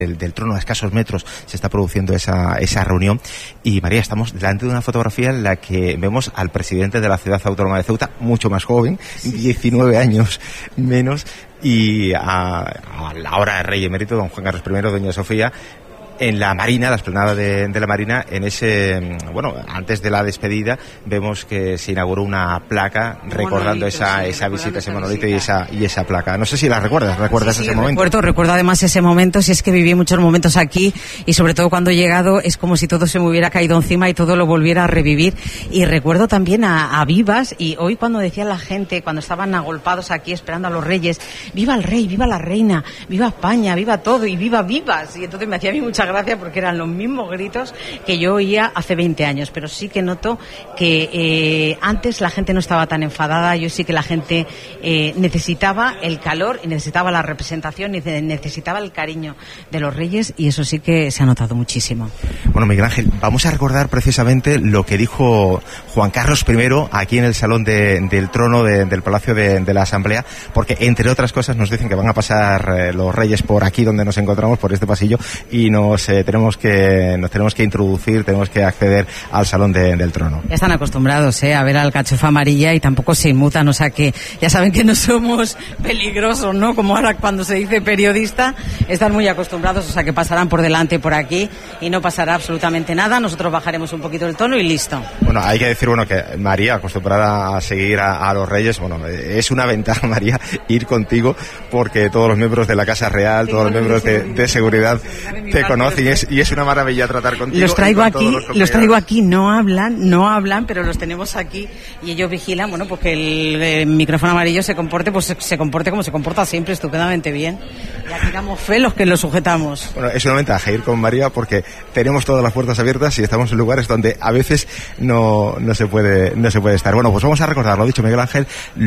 del trono, a escasos metros se está produciendo esa reunión. Y María, estamos delante de una fotografía en la que vemos al presidente de la ciudad autónoma de Ceuta, mucho más joven, 19 años menos, y a la hora de rey emérito, don Juan Carlos I, doña Sofía, en la Marina, la explanada de la Marina, en ese, bueno, antes de la despedida, vemos que se inauguró una placa recordando esa visita, ese monolito y esa placa. No sé si la recuerdas ese momento. Recuerdo además ese momento, si es que viví muchos momentos aquí, y sobre todo cuando he llegado es como si todo se me hubiera caído encima y todo lo volviera a revivir. Y recuerdo también a Vivas, y hoy cuando decía la gente, cuando estaban agolpados aquí esperando a los reyes, viva el rey, viva la reina, viva España, viva todo y viva Vivas. Y entonces me hacía a mí mucha gracia porque eran los mismos gritos que yo oía hace 20 años, pero sí que noto que antes la gente no estaba tan enfadada. Yo sí que la gente necesitaba el calor y necesitaba la representación y necesitaba el cariño de los reyes, y eso sí que se ha notado muchísimo. Bueno, Miguel Ángel, vamos a recordar precisamente lo que dijo Juan Carlos I aquí en el salón del trono del Palacio de la Asamblea, porque entre otras cosas nos dicen que van a pasar los reyes por aquí donde nos encontramos, por este pasillo, y nos tenemos que introducir, tenemos que acceder al salón del trono. Ya están acostumbrados a ver al cachofa amarilla y tampoco se inmutan, o sea que ya saben que no somos peligrosos, ¿no? Como ahora cuando se dice periodista, están muy acostumbrados, o sea que pasarán por delante por aquí y no pasará absolutamente nada. Nosotros bajaremos un poquito el tono y listo. Bueno, hay que decir, que María, acostumbrada a seguir a los reyes, es una ventaja, María, ir contigo, porque todos los miembros de la Casa Real, todos los miembros de seguridad te conocen, y es una maravilla tratar contigo. Los traigo aquí, no hablan, pero los tenemos aquí y ellos vigilan, pues que el micrófono amarillo se comporte como se comporta siempre, estupendamente bien. Y aquí damos fe los que lo sujetamos. Bueno, es una ventaja ir con María porque tenemos todas las puertas abiertas y estamos en lugares donde a veces no se puede estar. Bueno, pues vamos a recordar, lo ha dicho Miguel Ángel,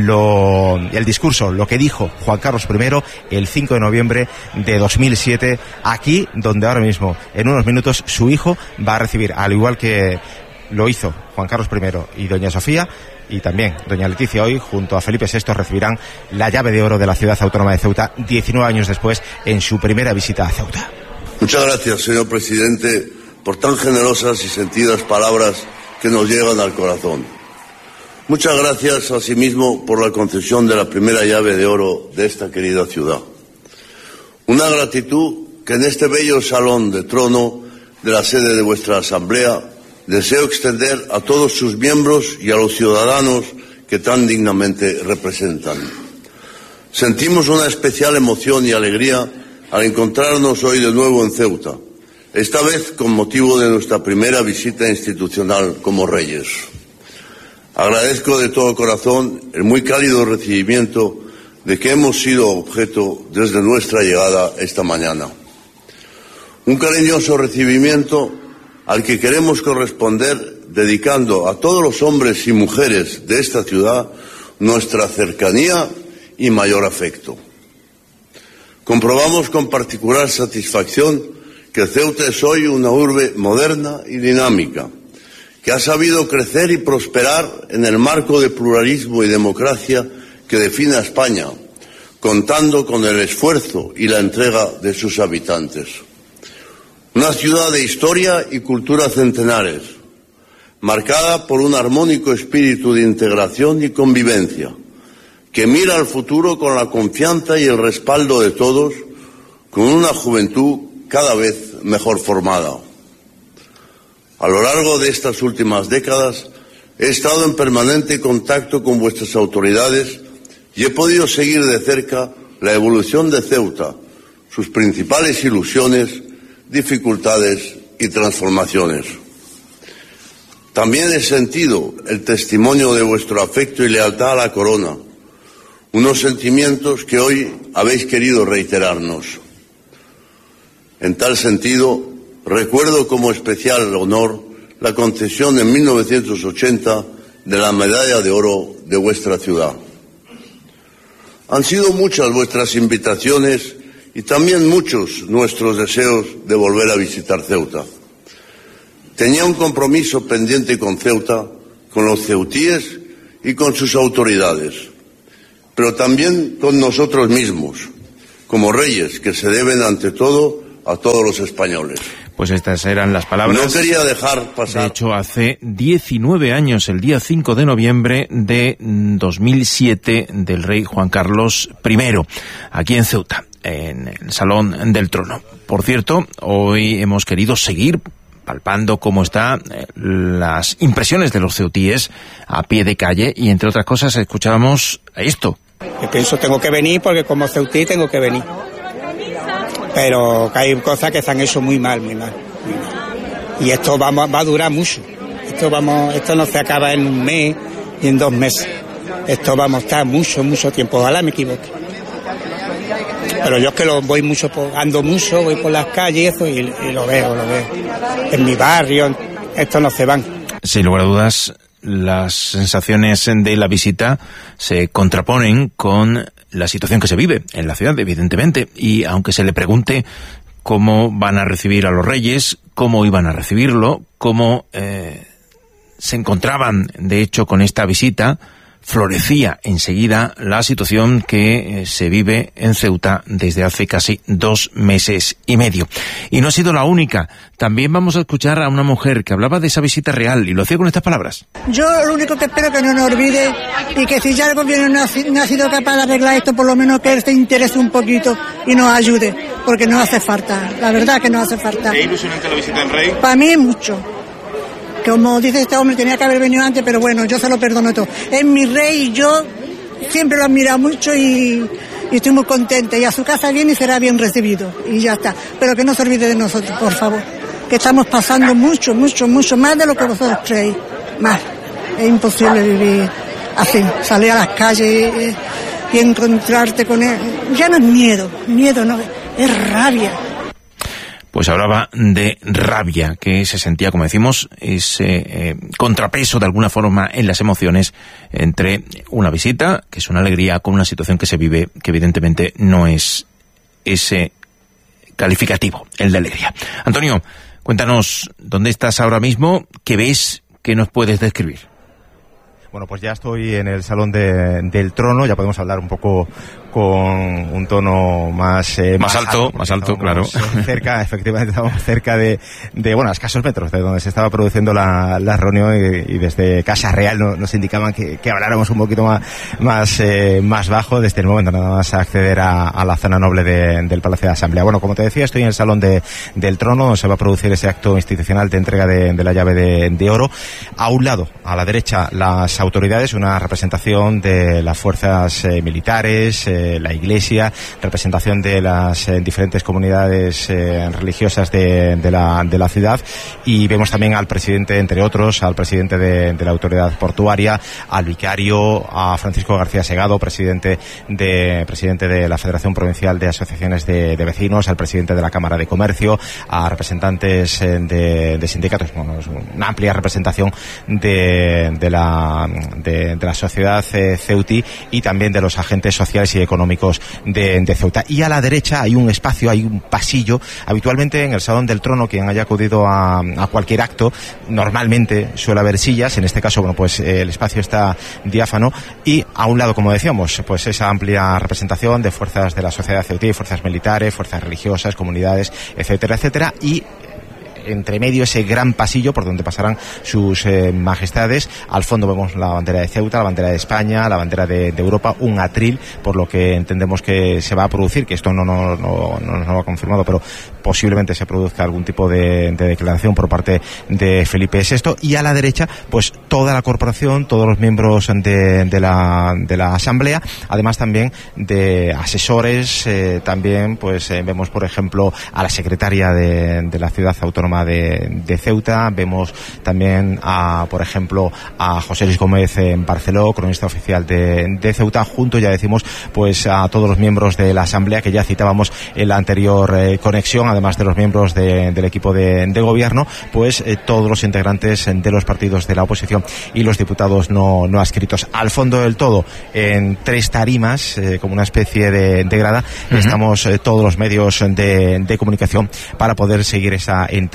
el discurso, lo que dijo Juan Carlos I el 5 de noviembre de 2007, aquí donde ahora mismo, en unos minutos, su hijo va a recibir, al igual que lo hizo Juan Carlos I y doña Sofía, y también doña Leticia, hoy junto a Felipe VI recibirán la llave de oro de la ciudad autónoma de Ceuta 19 años después, en su primera visita a Ceuta. Muchas gracias, señor presidente, por tan generosas y sentidas palabras que nos llegan al corazón. Muchas gracias asimismo por la concesión de la primera llave de oro de esta querida ciudad. Una gratitud que en este bello salón de trono de la sede de vuestra Asamblea deseo extender a todos sus miembros y a los ciudadanos que tan dignamente representan. Sentimos una especial emoción y alegría al encontrarnos hoy de nuevo en Ceuta, esta vez con motivo de nuestra primera visita institucional como reyes. Agradezco de todo corazón el muy cálido recibimiento de que hemos sido objeto desde nuestra llegada esta mañana. Un cariñoso recibimiento al que queremos corresponder dedicando a todos los hombres y mujeres de esta ciudad nuestra cercanía y mayor afecto. Comprobamos con particular satisfacción que Ceuta es hoy una urbe moderna y dinámica, que ha sabido crecer y prosperar en el marco de pluralismo y democracia que define a España, contando con el esfuerzo y la entrega de sus habitantes. Una ciudad de historia y cultura centenares, marcada por un armónico espíritu de integración y convivencia, que mira al futuro con la confianza y el respaldo de todos, con una juventud cada vez mejor formada. A lo largo de estas últimas décadas he estado en permanente contacto con vuestras autoridades y he podido seguir de cerca la evolución de Ceuta, sus principales ilusiones, dificultades y transformaciones. También he sentido el testimonio de vuestro afecto y lealtad a la corona, unos sentimientos que hoy habéis querido reiterarnos. En tal sentido, recuerdo como especial honor la concesión en 1980 de la medalla de oro de vuestra ciudad. Han sido muchas vuestras invitaciones y también muchos nuestros deseos de volver a visitar Ceuta. Tenía un compromiso pendiente con Ceuta, con los ceutíes y con sus autoridades, pero también con nosotros mismos, como reyes que se deben ante todo a todos los españoles. Pues estas eran las palabras. No quería dejar pasar. De hecho, hace 19 años, el día 5 de noviembre de 2007, del rey Juan Carlos I, aquí en Ceuta, en el Salón del Trono. Por cierto, hoy hemos querido seguir palpando cómo están las impresiones de los ceutíes a pie de calle y, entre otras cosas, escuchábamos esto. Yo pienso, tengo que venir porque como ceutí tengo que venir. Pero que hay cosas que se han hecho muy mal, muy mal. Y esto va a durar mucho. Esto no se acaba en un mes ni en 2 meses. Esto vamos a estar mucho tiempo. Ojalá me equivoque. Pero yo es que ando mucho, voy por las calles y lo veo. En mi barrio, estos no se van. Sin lugar a dudas, las sensaciones de la visita se contraponen con la situación que se vive en la ciudad, evidentemente, y aunque se le pregunte cómo van a recibir a los reyes, cómo iban a recibirlo, cómo se encontraban, de hecho, con esta visita, florecía enseguida la situación que se vive en Ceuta desde hace casi 2 meses y medio. Y no ha sido la única. También vamos a escuchar a una mujer que hablaba de esa visita real y lo hacía con estas palabras. Yo lo único que espero es que no nos olvide y que si ya el gobierno no ha sido capaz de arreglar esto, por lo menos que él se interese un poquito y nos ayude, porque nos hace falta. La verdad que nos hace falta. ¿Es ilusionante la visita del rey? Para mí mucho. Como dice este hombre, tenía que haber venido antes, pero bueno, yo se lo perdono todo. Es mi rey y yo siempre lo he admirado mucho y estoy muy contenta. Y a su casa viene y será bien recibido. Y ya está. Pero que no se olvide de nosotros, por favor. Que estamos pasando mucho más de lo que vosotros creéis. Más. Es imposible vivir así, salir a las calles y encontrarte con él. Ya no es miedo no, es rabia. Pues hablaba de rabia, que se sentía, como decimos, ese contrapeso de alguna forma en las emociones entre una visita, que es una alegría, con una situación que se vive, que evidentemente no es ese calificativo, el de alegría. Antonio, cuéntanos, ¿dónde estás ahora mismo? ¿Qué ves? ¿Qué nos puedes describir? Bueno, pues ya estoy en el Salón del Trono, ya podemos hablar un poco con un tono más alto, claro. Cerca, efectivamente, estamos cerca de bueno, a escasos metros de donde se estaba produciendo la reunión y desde Casa Real nos indicaban que habláramos un poquito más bajo desde el momento nada más acceder a la zona noble del Palacio de Asamblea. Bueno, como te decía, estoy en el Salón del Trono, donde se va a producir ese acto institucional de entrega de la llave de oro. A un lado, a la derecha, las autoridades, una representación de las fuerzas militares, la Iglesia, representación de las diferentes comunidades religiosas de la ciudad, y vemos también al presidente, entre otros, al presidente de la autoridad portuaria, al vicario, a Francisco García Segado, presidente de la Federación Provincial de Asociaciones de Vecinos, al presidente de la Cámara de Comercio, a representantes de sindicatos. Bueno, es una amplia representación de la sociedad ceutí y también de los agentes sociales y económicos de Ceuta. Y a la derecha hay un espacio, hay un pasillo. Habitualmente en el Salón del Trono, quien haya acudido a cualquier acto, normalmente suele haber sillas. En este caso, bueno, pues el espacio está diáfano y a un lado, como decíamos, pues esa amplia representación de fuerzas de la sociedad ceutí, fuerzas militares, fuerzas religiosas, comunidades, etcétera, etcétera, y entre medio ese gran pasillo por donde pasarán sus majestades. Al fondo vemos la bandera de Ceuta, la bandera de España, la bandera de Europa, un atril, por lo que entendemos que se va a producir, que esto no nos lo ha confirmado, pero posiblemente se produzca algún tipo de declaración por parte de Felipe VI. Y a la derecha, pues toda la corporación, todos los miembros de la Asamblea, además también de asesores, también pues vemos, por ejemplo, a la secretaria de la ciudad autónoma de Ceuta, vemos también por ejemplo, a José Luis Gómez Barceló, cronista oficial de Ceuta, junto, ya decimos, pues a todos los miembros de la Asamblea que ya citábamos en la anterior conexión, además de los miembros del equipo de gobierno, pues todos los integrantes de los partidos de la oposición y los diputados no adscritos. Al fondo del todo, en 3 tarimas, como una especie de grada, estamos todos los medios de comunicación para poder seguir esa entrega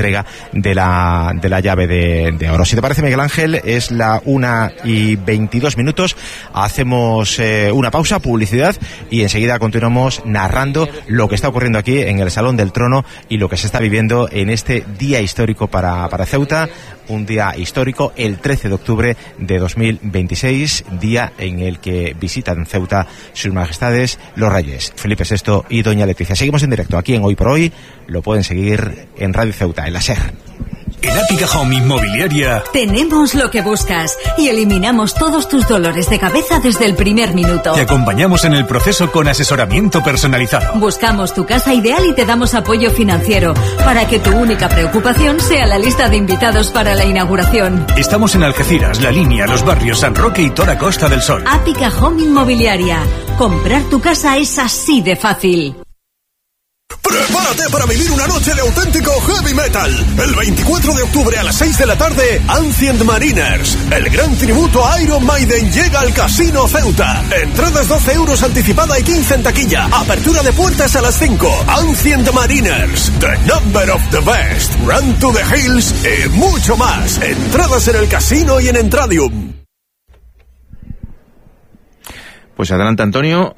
entrega de la llave de oro. Si te parece, Miguel Ángel, es la 1:22. Hacemos una pausa, publicidad, y enseguida continuamos narrando lo que está ocurriendo aquí en el Salón del Trono y lo que se está viviendo en este día histórico para Ceuta. Un día histórico, el 13 de octubre de 2026, día en el que visitan Ceuta sus majestades los reyes Felipe VI y doña Leticia. Seguimos en directo aquí en Hoy por Hoy. Lo pueden seguir en Radio Ceuta, en la SER. En Ática Home Inmobiliaria tenemos lo que buscas y eliminamos todos tus dolores de cabeza desde el primer minuto. Te acompañamos en el proceso con asesoramiento personalizado. Buscamos tu casa ideal y te damos apoyo financiero para que tu única preocupación sea la lista de invitados para la inauguración. Estamos en Algeciras, La Línea, Los Barrios, San Roque y Tora Costa del Sol. Ática Home Inmobiliaria. Comprar tu casa es así de fácil. Prepárate para vivir una noche de auténtico heavy metal. El 24 de octubre a las 6 de la tarde, Ancient Mariners. El gran tributo a Iron Maiden llega al Casino Ceuta. Entradas 12 euros anticipada y 15 en taquilla. Apertura de puertas a las 5. Ancient Mariners. The Number of the Best. Run to the Hills y mucho más. Entradas en el casino y en Entradium. Pues adelante, Antonio.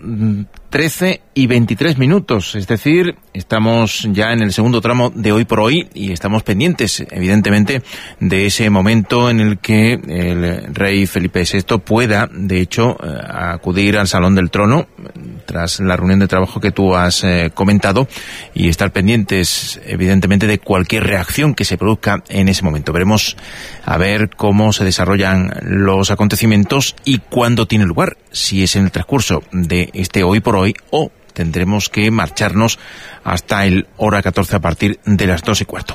13:23, es decir, estamos ya en el segundo tramo de Hoy por Hoy y estamos pendientes, evidentemente, de ese momento en el que el rey Felipe VI pueda, de hecho, acudir al Salón del Trono tras la reunión de trabajo que tú has comentado, y estar pendientes, evidentemente, de cualquier reacción que se produzca en ese momento. Veremos a ver cómo se desarrollan los acontecimientos y cuándo tiene lugar, si es en el transcurso de este Hoy por Hoy o tendremos que marcharnos hasta el hora 14 a partir de las 2:15.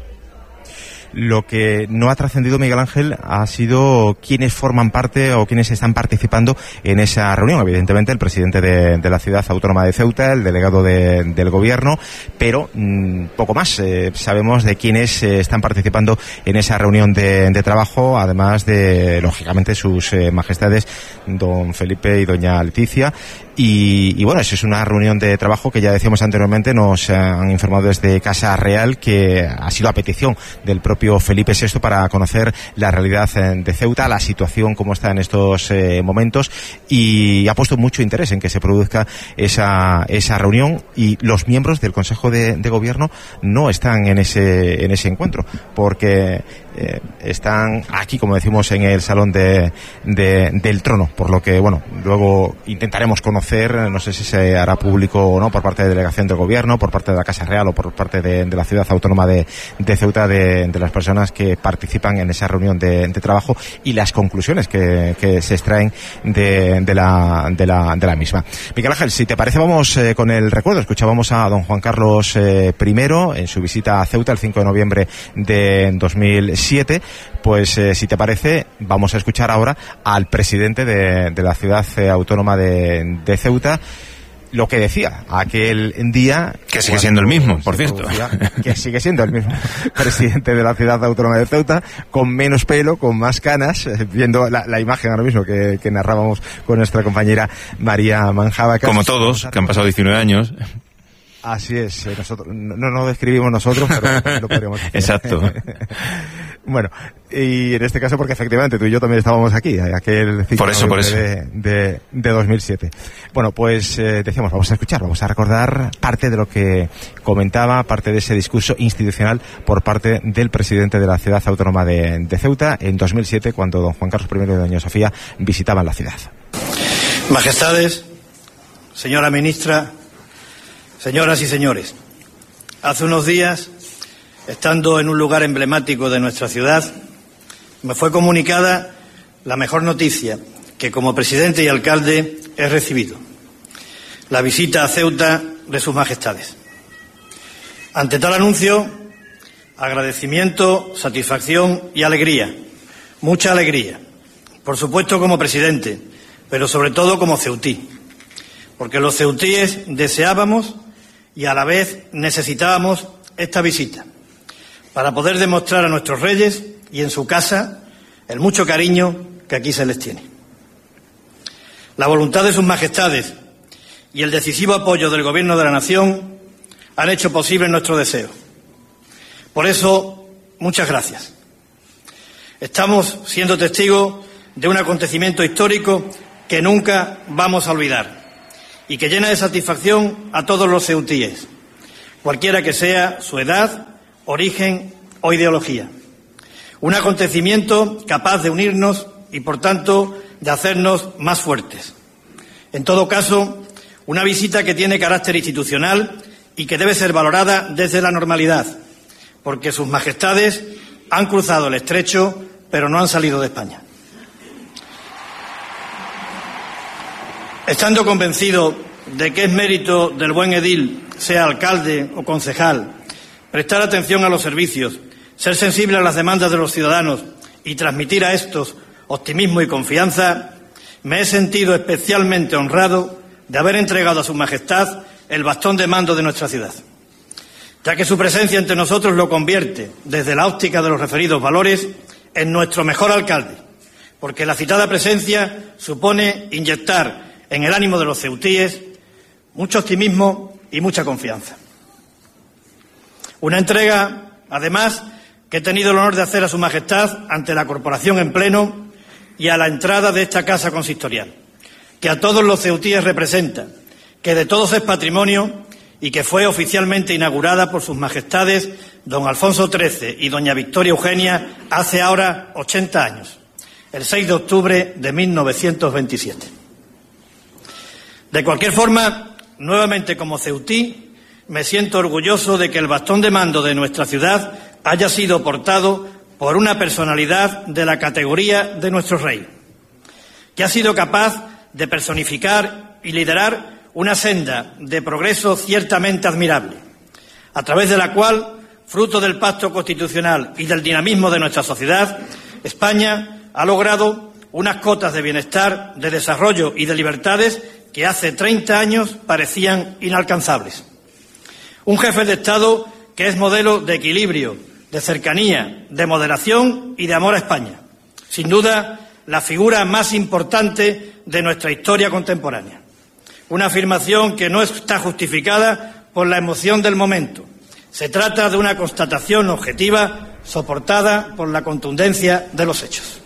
Lo que no ha trascendido, Miguel Ángel, ha sido quiénes forman parte o quiénes están participando en esa reunión. Evidentemente, el presidente de la ciudad autónoma de Ceuta, el delegado del gobierno, pero poco más. Sabemos de quiénes están participando en esa reunión de trabajo, además de, lógicamente, sus majestades, don Felipe y doña Leticia. Y bueno, eso es una reunión de trabajo que ya decíamos anteriormente, nos han informado desde Casa Real que ha sido a petición del propio Felipe VI para conocer la realidad de Ceuta, la situación como está en estos momentos, y ha puesto mucho interés en que se produzca esa reunión, y los miembros del Consejo de Gobierno no están en ese encuentro, porque están aquí, como decimos, en el Salón del Trono, por lo que, bueno, luego intentaremos conocer, no sé si se hará público o no, por parte de delegación del gobierno, por parte de la Casa Real o por parte de la ciudad autónoma de Ceuta, de las personas que participan en esa reunión de trabajo y las conclusiones que se extraen de la misma. Miguel Ángel, si te parece, vamos con el recuerdo. Escuchábamos a don Juan Carlos I en su visita a Ceuta el 5 de noviembre de 2007. Pues si te parece, vamos a escuchar ahora al presidente de la ciudad autónoma de Ceuta, lo que decía aquel día, que sigue siendo el mismo, por cierto, que sigue siendo el mismo presidente de la ciudad autónoma de Ceuta, con menos pelo, con más canas, viendo la imagen ahora mismo que narrábamos con nuestra compañera María Manjaba. Como todos, que han pasado 19 años. Así es, nosotros no nos describimos nosotros, pero lo podríamos hacer. Exacto. Bueno, y en este caso porque efectivamente tú y yo también estábamos aquí, aquel 5 de 2007. Bueno, pues decíamos, vamos a recordar parte de lo que comentaba, parte de ese discurso institucional por parte del presidente de la ciudad autónoma de Ceuta en 2007, cuando don Juan Carlos I y doña Sofía visitaban la ciudad. Majestades, señora ministra, señoras y señores, hace unos días, estando en un lugar emblemático de nuestra ciudad, me fue comunicada la mejor noticia que como presidente y alcalde he recibido: la visita a Ceuta de sus majestades. Ante tal anuncio, agradecimiento, satisfacción y alegría, mucha alegría, por supuesto como presidente, pero sobre todo como ceutí, porque los ceutíes deseábamos y a la vez necesitábamos esta visita para poder demostrar a nuestros reyes y en su casa el mucho cariño que aquí se les tiene. La voluntad de sus majestades y el decisivo apoyo del Gobierno de la Nación han hecho posible nuestro deseo. Por eso, muchas gracias. Estamos siendo testigos de un acontecimiento histórico que nunca vamos a olvidar y que llena de satisfacción a todos los ceutíes, cualquiera que sea su edad, origen o ideología. Un acontecimiento capaz de unirnos y, por tanto, de hacernos más fuertes. En todo caso, una visita que tiene carácter institucional y que debe ser valorada desde la normalidad, porque sus majestades han cruzado el estrecho, pero no han salido de España. Estando convencido de que es mérito del buen edil, sea alcalde o concejal, prestar atención a los servicios, ser sensible a las demandas de los ciudadanos y transmitir a estos optimismo y confianza, me he sentido especialmente honrado de haber entregado a Su Majestad el bastón de mando de nuestra ciudad, ya que su presencia entre nosotros lo convierte, desde la óptica de los referidos valores, en nuestro mejor alcalde, porque la citada presencia supone inyectar en el ánimo de los ceutíes mucho optimismo y mucha confianza. Una entrega, además, que he tenido el honor de hacer a Su Majestad ante la Corporación en pleno y a la entrada de esta casa consistorial, que a todos los ceutíes representa, que de todos es patrimonio y que fue oficialmente inaugurada por Sus Majestades don Alfonso XIII y doña Victoria Eugenia hace ahora 80 años, el 6 de octubre de 1927. De cualquier forma, nuevamente como ceutí, me siento orgulloso de que el bastón de mando de nuestra ciudad haya sido portado por una personalidad de la categoría de nuestro rey, que ha sido capaz de personificar y liderar una senda de progreso ciertamente admirable, a través de la cual, fruto del pacto constitucional y del dinamismo de nuestra sociedad, España ha logrado unas cotas de bienestar, de desarrollo y de libertades que hace 30 años parecían inalcanzables. Un jefe de Estado que es modelo de equilibrio, de cercanía, de moderación y de amor a España. Sin duda, la figura más importante de nuestra historia contemporánea. Una afirmación que no está justificada por la emoción del momento. Se trata de una constatación objetiva soportada por la contundencia de los hechos.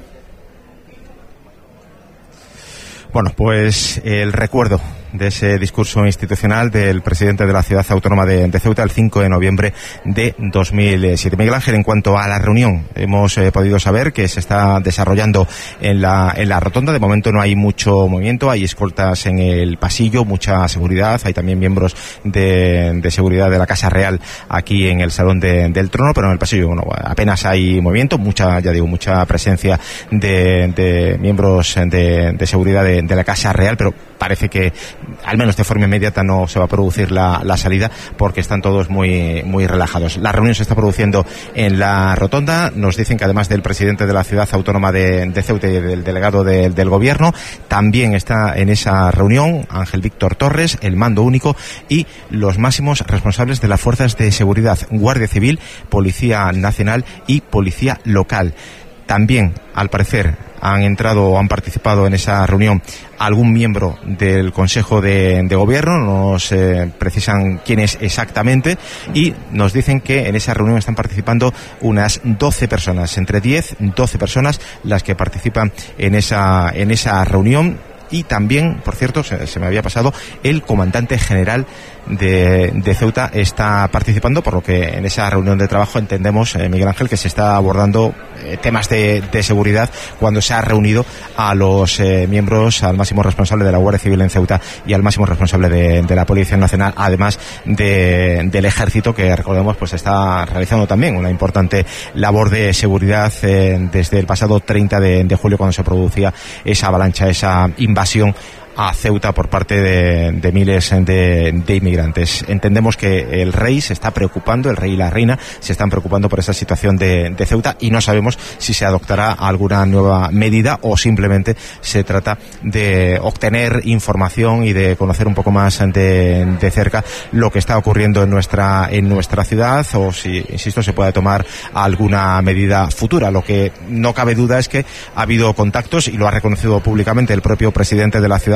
Bueno, pues el recuerdo de ese discurso institucional del presidente de la Ciudad Autónoma de Ceuta el 5 de noviembre de 2007. Miguel Ángel, en cuanto a la reunión, hemos podido saber que se está desarrollando en la rotonda. De momento no hay mucho movimiento, hay escoltas en el pasillo, mucha seguridad, hay también miembros de seguridad de la Casa Real aquí en el Salón del Trono, pero en el pasillo apenas hay movimiento, mucha presencia de miembros de seguridad de la Casa Real, pero parece que al menos de forma inmediata no se va a producir la salida porque están todos muy relajados. La reunión se está produciendo en la rotonda. Nos dicen que además del presidente de la Ciudad Autónoma de Ceuta y del delegado del Gobierno, también está en esa reunión Ángel Víctor Torres, el mando único y los máximos responsables de las fuerzas de seguridad, Guardia Civil, Policía Nacional y Policía Local. También, al parecer, han participado en esa reunión algún miembro del Consejo de Gobierno, nos precisan quién es exactamente, y nos dicen que en esa reunión están participando unas 12 personas, entre 10 y 12 personas las que participan en esa reunión. Y también, por cierto, se me había pasado, el comandante general de Ceuta está participando, por lo que en esa reunión de trabajo entendemos, Miguel Ángel, que se está abordando temas de seguridad cuando se ha reunido a los miembros, al máximo responsable de la Guardia Civil en Ceuta y al máximo responsable de la Policía Nacional, además del Ejército, que recordemos pues está realizando también una importante labor de seguridad desde el pasado 30 de julio, cuando se producía esa avalancha, esa invasión a Ceuta por parte de miles de inmigrantes. Entendemos que el rey se está preocupando, el rey y la reina se están preocupando por esa situación de Ceuta, y no sabemos si se adoptará alguna nueva medida o simplemente se trata de obtener información y de conocer un poco más de cerca lo que está ocurriendo en nuestra ciudad, o si, insisto, se puede tomar alguna medida futura. Lo que no cabe duda es que ha habido contactos, y lo ha reconocido públicamente el propio presidente de la Ciudad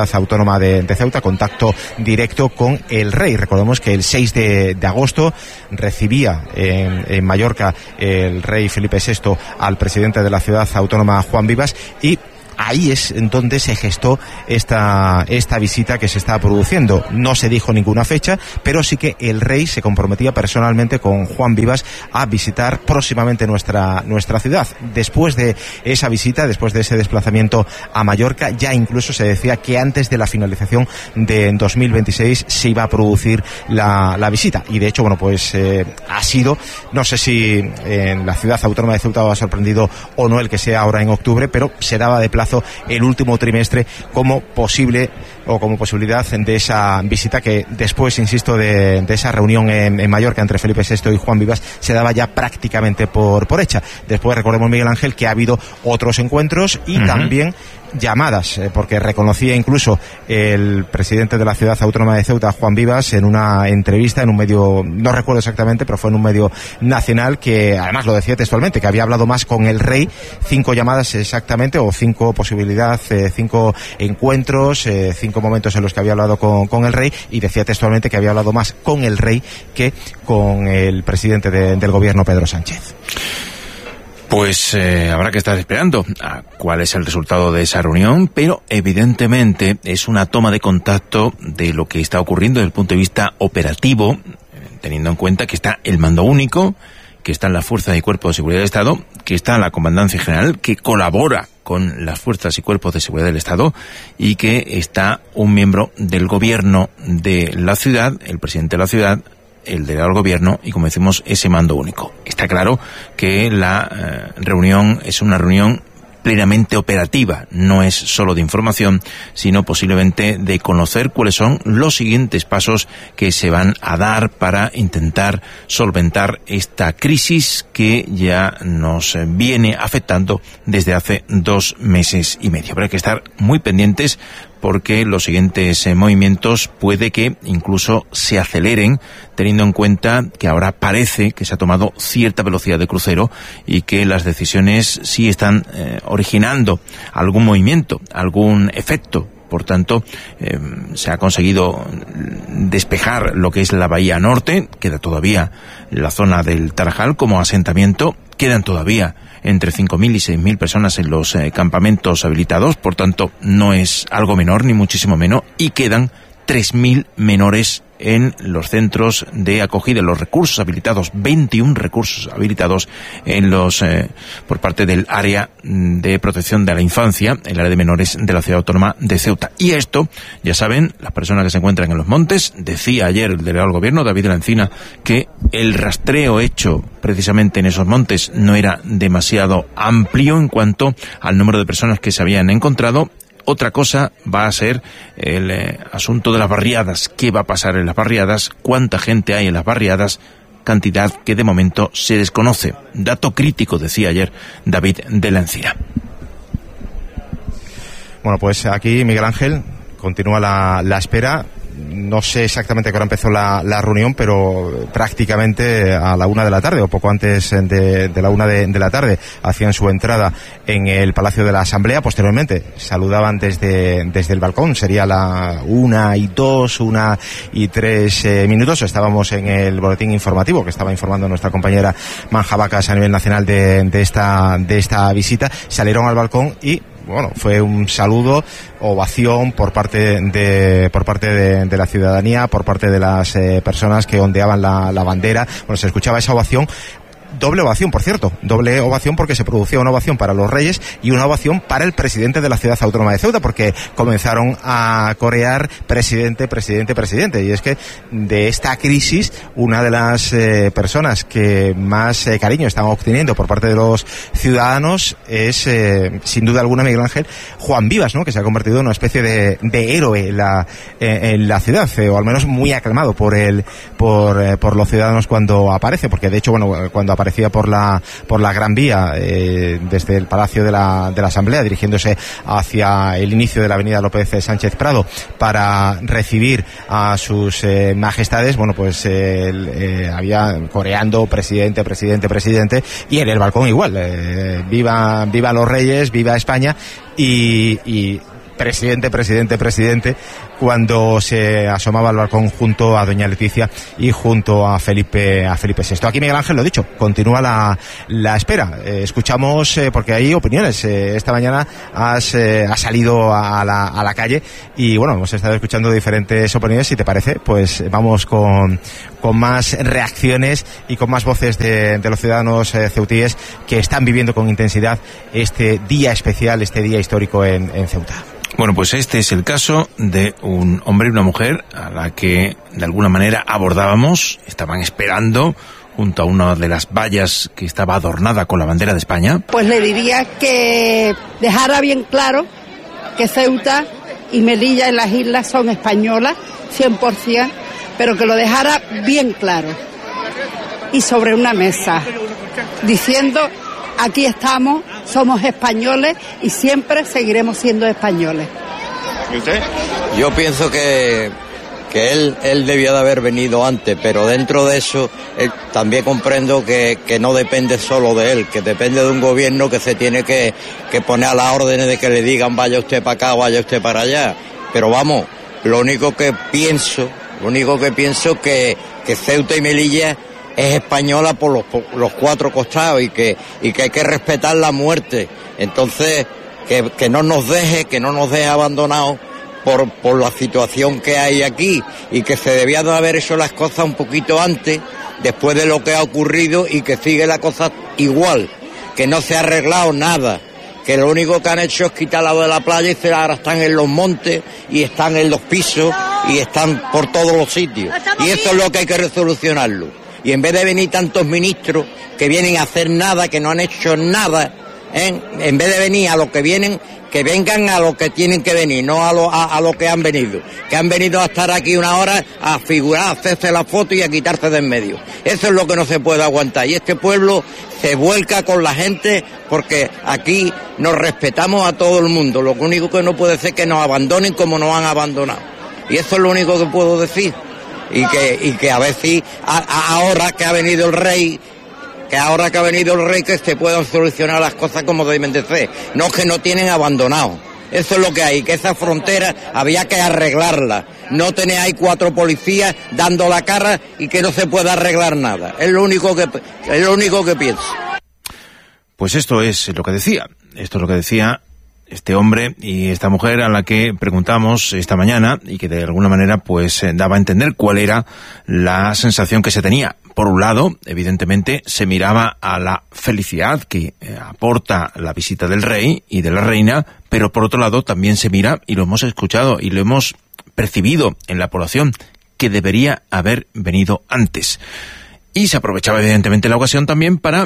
ciudad autónoma de Ceuta, contacto directo con el rey. Recordemos que el 6 de agosto recibía en Mallorca el rey Felipe VI al presidente de la ciudad autónoma, Juan Vivas, y ahí es en donde se gestó esta visita que se está produciendo. No se dijo ninguna fecha, pero sí que el rey se comprometía personalmente con Juan Vivas a visitar próximamente nuestra ciudad. Después de esa visita, después de ese desplazamiento a Mallorca, ya incluso se decía que antes de la finalización de 2026 se iba a producir la visita. Y de hecho, bueno, pues ha sido, no sé si en la ciudad autónoma de Ceuta ha sorprendido o no el que sea ahora en octubre, pero se daba de plazo el último trimestre como posible o como posibilidad de esa visita, que después, insisto, de esa reunión en Mallorca entre Felipe VI y Juan Vivas se daba ya prácticamente por hecha. Después recordemos, Miguel Ángel, que ha habido otros encuentros y también llamadas, porque reconocía incluso el presidente de la ciudad autónoma de Ceuta, Juan Vivas, en una entrevista en un medio, no recuerdo exactamente, pero fue en un medio nacional, que además lo decía textualmente, que había hablado más con el rey, 5 llamadas exactamente, o 5 posibilidades, 5 encuentros, 5 momentos en los que había hablado con el rey, y decía textualmente que había hablado más con el rey que con el presidente del gobierno, Pedro Sánchez. Pues habrá que estar esperando a cuál es el resultado de esa reunión, pero evidentemente es una toma de contacto de lo que está ocurriendo desde el punto de vista operativo, teniendo en cuenta que está el mando único, que están las fuerzas y cuerpos de seguridad del Estado, que está la Comandancia General, que colabora con las fuerzas y cuerpos de seguridad del Estado, y que está un miembro del gobierno de la ciudad, el presidente de la ciudad, el delegado del gobierno y, como decimos, ese mando único. Está claro que la reunión es una reunión plenamente operativa, no es solo de información, sino posiblemente de conocer cuáles son los siguientes pasos que se van a dar para intentar solventar esta crisis que ya nos viene afectando desde hace 2 meses y medio. Pero hay que estar muy pendientes, porque los siguientes movimientos puede que incluso se aceleren, teniendo en cuenta que ahora parece que se ha tomado cierta velocidad de crucero y que las decisiones sí están originando algún movimiento, algún efecto. Por tanto, se ha conseguido despejar lo que es la Bahía Norte, queda todavía la zona del Tarajal como asentamiento, quedan todavía entre 5.000 y 6.000 personas en los campamentos habilitados, por tanto no es algo menor, ni muchísimo menos, y quedan 3.000 menores en los centros de acogida, los recursos habilitados, 21 recursos habilitados en los por parte del área de protección de la infancia, el área de menores de la ciudad autónoma de Ceuta. Y esto, ya saben, las personas que se encuentran en los montes, decía ayer el delegado del gobierno, David de la Encina, que el rastreo hecho precisamente en esos montes no era demasiado amplio en cuanto al número de personas que se habían encontrado. Otra cosa va a ser el asunto de las barriadas. ¿Qué va a pasar en las barriadas? ¿Cuánta gente hay en las barriadas? Cantidad que de momento se desconoce. Dato crítico, decía ayer David de la Encina. Bueno, pues aquí, Miguel Ángel, continúa la espera. No sé exactamente a qué hora empezó la reunión, pero prácticamente a la 1 de la tarde, o poco antes de la 1 de la tarde, hacían su entrada en el Palacio de la Asamblea. Posteriormente saludaban desde el balcón, sería la 1:02, 1:03 minutos. Estábamos en el boletín informativo que estaba informando nuestra compañera Manja Vacas a nivel nacional de esta visita. Salieron al balcón y bueno, fue un saludo, ovación por parte de la ciudadanía, por parte de las personas que ondeaban la bandera. Bueno, se escuchaba esa ovación. Doble ovación, por cierto, doble ovación, porque se producía una ovación para los reyes y una ovación para el presidente de la ciudad autónoma de Ceuta, porque comenzaron a corear presidente, presidente, presidente. Y es que de esta crisis, una de las personas que más cariño están obteniendo por parte de los ciudadanos es, sin duda alguna, Miguel Ángel, Juan Vivas, ¿no?, que se ha convertido en una especie de héroe en la ciudad, o al menos muy aclamado por los ciudadanos cuando aparece, porque de hecho, bueno, cuando aparecía por la Gran Vía desde el Palacio de la Asamblea, dirigiéndose hacia el inicio de la avenida López Sánchez Prado para recibir a sus majestades, bueno, pues había coreando presidente, presidente, presidente, y en el balcón igual, viva los reyes, viva España, y presidente, cuando se asomaba al balcón junto a doña Leticia y junto a Felipe VI. Aquí, Miguel Ángel, lo dicho, continúa la espera. Escuchamos, porque hay opiniones. Esta mañana has salido a la calle y bueno, hemos estado escuchando diferentes opiniones. Si te parece, pues vamos con más reacciones y con más voces de los ciudadanos ceutíes que están viviendo con intensidad este día especial, este día histórico en Ceuta. Bueno, pues este es el caso de un hombre y una mujer a la que de alguna manera abordábamos. Estaban esperando junto a una de las vallas que estaba adornada con la bandera de España. Pues le diría que dejara bien claro que Ceuta y Melilla en las islas son españolas, 100%, pero que lo dejara bien claro y sobre una mesa, diciendo: aquí estamos, somos españoles y siempre seguiremos siendo españoles. ¿Y usted? Yo pienso que él debía de haber venido antes, pero dentro de eso también comprendo que no depende solo de él, que depende de un gobierno que se tiene que poner a las órdenes de que le digan vaya usted para acá, vaya usted para allá. Pero vamos, lo único que pienso que Ceuta y Melilla es española por los cuatro costados y que hay que respetar la muerte. Entonces, que no nos deje abandonados por la situación que hay aquí, y que se debía de haber hecho las cosas un poquito antes, después de lo que ha ocurrido, y que sigue la cosa igual, que no se ha arreglado nada, que lo único que han hecho es quitarla de la playa y ahora están en los montes y están en los pisos y están por todos los sitios, y eso es lo que hay que resolucionarlo. Y en vez de venir tantos ministros que vienen a hacer nada, que no han hecho nada, en vez de venir a lo que vienen, que vengan a lo que tienen que venir, no a lo que han venido. Que han venido a estar aquí una hora a figurar, a hacerse la foto y a quitarse de en medio. Eso es lo que no se puede aguantar. Y este pueblo se vuelca con la gente porque aquí nos respetamos a todo el mundo. Lo único que no puede ser es que nos abandonen como nos han abandonado. Y eso es lo único que puedo decir. Y que a ver si ahora que ha venido el rey, que se puedan solucionar las cosas como deben de ser. No, que no tienen abandonado. Eso es lo que hay, que esa frontera había que arreglarla. No tener ahí 4 policías dando la cara y que no se pueda arreglar nada. Es lo único que pienso. Pues esto es lo que decía este hombre y esta mujer a la que preguntamos esta mañana, y que de alguna manera pues daba a entender cuál era la sensación que se tenía. Por un lado, evidentemente, se miraba a la felicidad que aporta la visita del rey y de la reina, pero por otro lado también se mira, y lo hemos escuchado y lo hemos percibido en la población, que debería haber venido antes. Y se aprovechaba evidentemente la ocasión también para,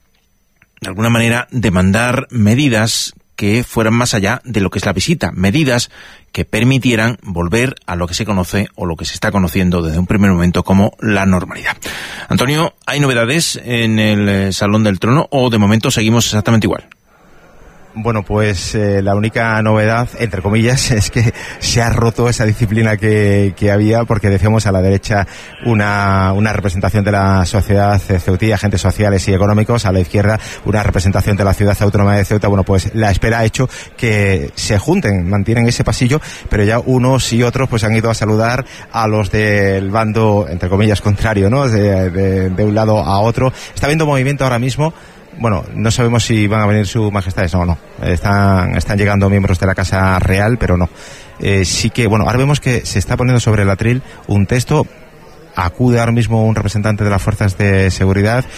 de alguna manera, demandar medidas que fueran más allá de lo que es la visita, medidas que permitieran volver a lo que se conoce o lo que se está conociendo desde un primer momento como la normalidad. Antonio, ¿hay novedades en el Salón del Trono o de momento seguimos exactamente igual? Bueno, pues la única novedad, entre comillas, es que se ha roto esa disciplina que había, porque decíamos a la derecha una representación de la sociedad ceutí, agentes sociales y económicos, a la izquierda una representación de la ciudad autónoma de Ceuta. Bueno, pues la espera ha hecho que se junten, mantienen ese pasillo, pero ya unos y otros pues han ido a saludar a los del bando, entre comillas, contrario, ¿no? De un lado a otro. Está habiendo movimiento ahora mismo. Bueno, no sabemos si van a venir sus majestades, no. Están llegando miembros de la Casa Real, pero no. Sí que, bueno, ahora vemos que se está poniendo sobre el atril un texto. Acude ahora mismo un representante de las fuerzas de seguridad.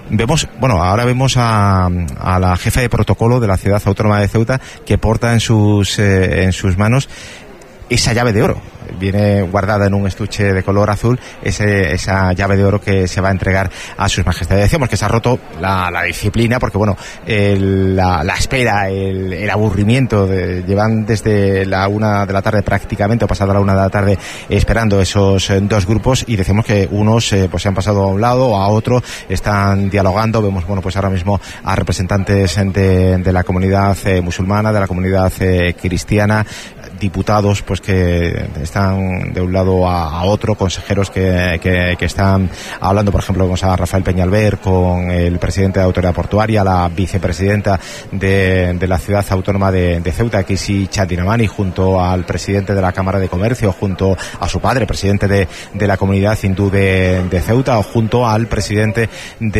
Ahora vemos a la jefa de protocolo de la ciudad autónoma de Ceuta, que porta en sus manos esa llave de oro. Viene guardada en un estuche de color azul esa llave de oro que se va a entregar a sus majestades. Decíamos que se ha roto la disciplina porque, bueno, la espera, el aburrimiento, llevan desde la 1 de la tarde prácticamente, o pasada la 1 de la tarde, esperando esos dos grupos, y decimos que unos pues se han pasado a un lado o a otro, están dialogando. Vemos, bueno, pues ahora mismo a representantes de la comunidad musulmana, de la comunidad cristiana, diputados pues que están de un lado a otro, consejeros que están hablando, por ejemplo, vamos a Rafael Peñalver con el presidente de la Autoridad Portuaria, la vicepresidenta de la ciudad autónoma de Ceuta, Kisi Chandinamani, junto al presidente de la Cámara de Comercio, junto a su padre, presidente de la comunidad hindú de Ceuta, o junto al presidente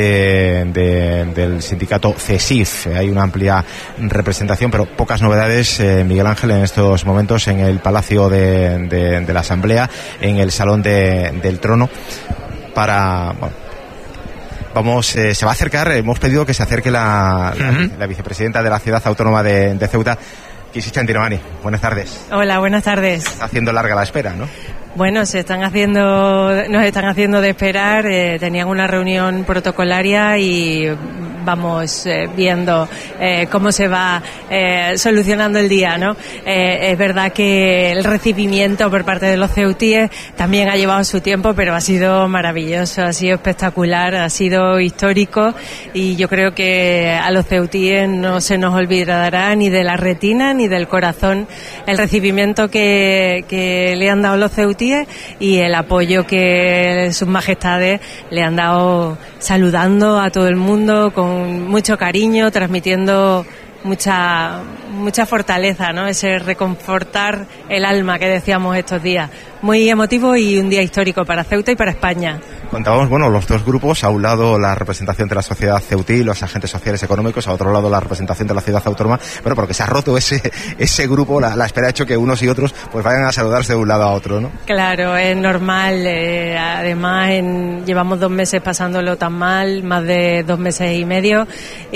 del sindicato CESIF. Hay una amplia representación, pero pocas novedades, Miguel Ángel, en estos momentos en el Palacio de la Asamblea, en el Salón del Trono, para... Bueno, se va a acercar, hemos pedido que se acerque la vicepresidenta de la ciudad autónoma de Ceuta, Kisi Chandinamani. Buenas tardes. Hola, buenas tardes. Está haciendo larga la espera, ¿no? Bueno, nos están haciendo de esperar. Tenían una reunión protocolaria y vamos viendo cómo se va solucionando el día, ¿no? Es verdad que el recibimiento por parte de los ceutíes también ha llevado su tiempo, pero ha sido maravilloso, ha sido espectacular, ha sido histórico, y yo creo que a los ceutíes no se nos olvidará ni de la retina ni del corazón el recibimiento que le han dado los ceutíes y el apoyo que sus majestades le han dado, saludando a todo el mundo con mucho cariño, transmitiendo mucha fortaleza, ¿no? Ese reconfortar el alma que decíamos estos días. Muy emotivo y un día histórico para Ceuta y para España. Contábamos, bueno, los dos grupos, a un lado la representación de la sociedad ceutí, los agentes sociales económicos, a otro lado la representación de la ciudad autónoma, bueno, porque se ha roto ese grupo, la espera ha hecho que unos y otros pues vayan a saludarse de un lado a otro, ¿no? Claro, es normal, además llevamos 2 meses pasándolo tan mal, más de 2 meses y medio,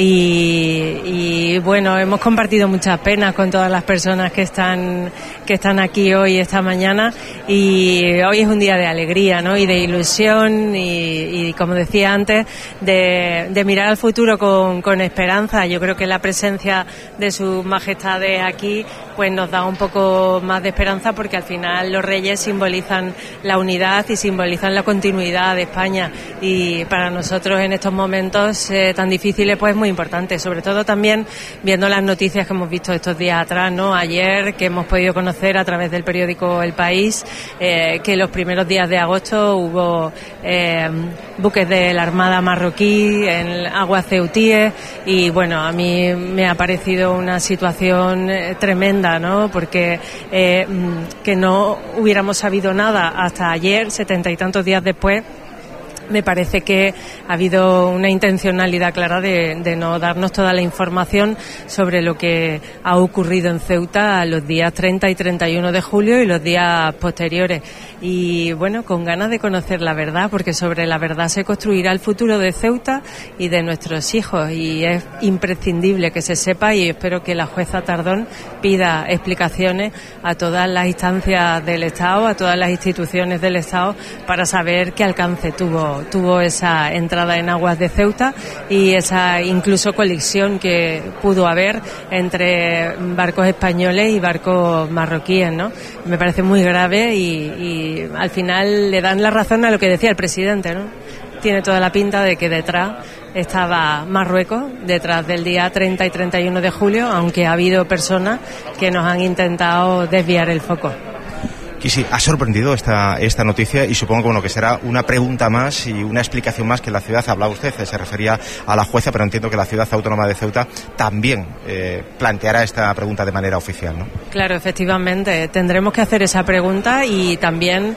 y bueno, hemos compartido muchas penas con todas las personas que están aquí hoy, esta mañana, y hoy es un día de alegría, ¿no? Y de ilusión, y como decía antes, de mirar al futuro con esperanza. Yo creo que la presencia de sus majestades aquí pues nos da un poco más de esperanza, porque al final los reyes simbolizan la unidad y simbolizan la continuidad de España, y para nosotros en estos momentos tan difíciles pues es muy importante, sobre todo también viendo las noticias que hemos visto estos días atrás, ¿no? Ayer, que hemos podido conocer a través del periódico El País, que los primeros días de agosto hubo buques de la Armada marroquí en aguas ceutíes, y bueno, a mí me ha parecido una situación tremenda, ¿no? Porque que no hubiéramos sabido nada hasta ayer, 70 y tantos días después. Me parece que ha habido una intencionalidad clara de no darnos toda la información sobre lo que ha ocurrido en Ceuta los días 30 y 31 de julio y los días posteriores. Y bueno, con ganas de conocer la verdad, porque sobre la verdad se construirá el futuro de Ceuta y de nuestros hijos, y es imprescindible que se sepa, y espero que la jueza Tardón pida explicaciones a todas las instancias del Estado, a todas las instituciones del Estado, para saber qué alcance tuvo esa entrada en aguas de Ceuta y esa incluso colisión que pudo haber entre barcos españoles y barcos marroquíes, ¿no? Me parece muy grave, y al final le dan la razón a lo que decía el presidente, ¿no? Tiene toda la pinta de que detrás estaba Marruecos, detrás del día 30 y 31 de julio, aunque ha habido personas que nos han intentado desviar el foco. Kisi, ha sorprendido esta noticia, y supongo que bueno, que será una pregunta más y una explicación más que la ciudad. Hablaba usted, se refería a la jueza, pero entiendo que la ciudad autónoma de Ceuta también planteará esta pregunta de manera oficial, ¿no? Claro, efectivamente, tendremos que hacer esa pregunta, y también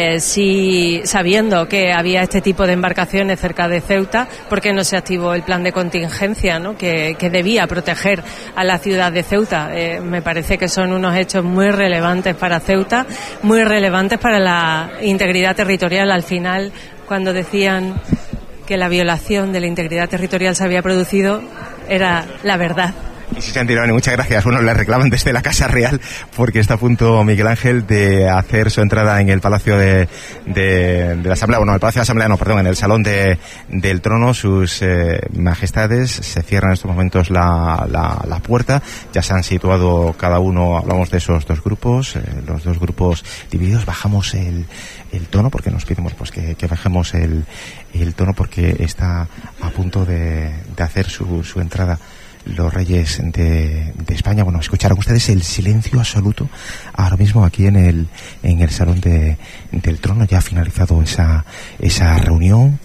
si sabiendo que había este tipo de embarcaciones cerca de Ceuta, ¿por qué no se activó el plan de contingencia, ¿no? que debía proteger a la ciudad de Ceuta? Me parece que son unos hechos muy relevantes para Ceuta, muy relevantes para la integridad territorial. Al final, cuando decían que la violación de la integridad territorial se había producido, era la verdad. Kisi Chandinamani, muchas gracias. Bueno, le reclaman desde la Casa Real, porque está a punto Miguel Ángel de hacer su entrada en el Palacio de la Asamblea, bueno, el Palacio de la Asamblea no, perdón, en el Salón del Trono. Sus majestades se cierran en estos momentos la puerta, ya se han situado cada uno, hablamos de esos dos grupos, los dos grupos divididos. Bajamos el tono, porque nos pedimos pues que bajemos el tono, porque está a punto de hacer su entrada los reyes de España. Bueno, escucharon ustedes el silencio absoluto ahora mismo aquí en el Salón del Trono. Ya ha finalizado esa reunión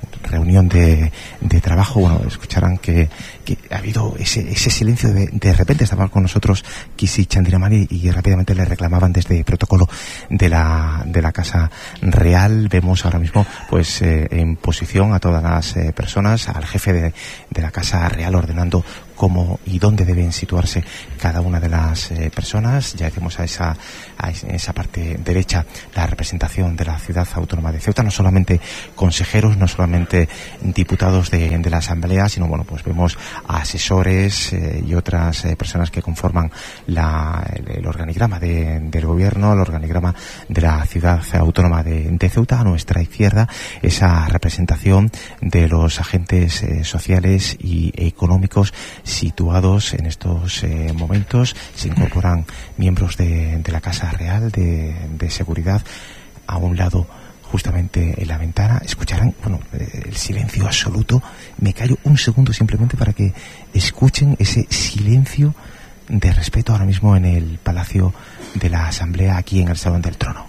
de trabajo. Bueno, escucharán que ha habido ese silencio de repente. Estaban con nosotros Kisi Chandiramani y rápidamente le reclamaban desde el protocolo de la Casa Real. Vemos ahora mismo pues en posición a todas las personas, al jefe de la Casa Real, ordenando cómo y dónde deben situarse cada una de las personas. Ya vemos a esa parte derecha la representación de la ciudad autónoma de Ceuta, no solamente consejeros, no solamente diputados de la Asamblea, sino bueno, pues vemos a asesores y otras personas que conforman el organigrama del gobierno, el organigrama de la ciudad autónoma de Ceuta. A nuestra izquierda, esa representación de los agentes sociales y económicos situados en estos momentos. Se incorporan miembros de la Casa Real de Seguridad. A un lado, justamente en la ventana, escucharán, bueno, el silencio absoluto. Me callo un segundo simplemente para que escuchen ese silencio de respeto ahora mismo en el Palacio de la Asamblea, aquí en el Salón del Trono.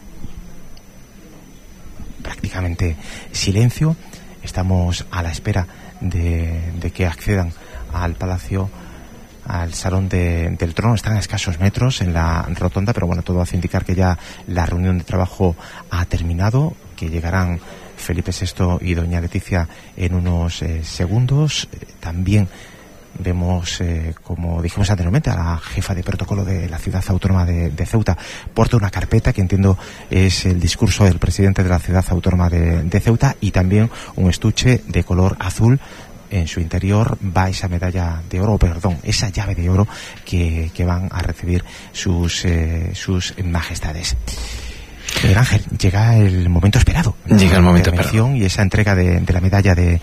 Prácticamente silencio. Estamos a la espera de que accedan al Palacio, al Salón del Trono. Están a escasos metros en la rotonda, pero bueno, todo hace indicar que ya la reunión de trabajo ha terminado, que llegarán Felipe VI y doña Leticia en unos segundos. También vemos, como dijimos anteriormente, a la jefa de protocolo de la ciudad autónoma de Ceuta. Porta una carpeta que entiendo es el discurso del presidente de la ciudad autónoma de Ceuta, y también un estuche de color azul. En su interior va esa medalla de oro, esa llave de oro que van a recibir sus majestades. Miguel Ángel, llega el momento esperado. Llega el momento esperado. Y esa entrega de la medalla de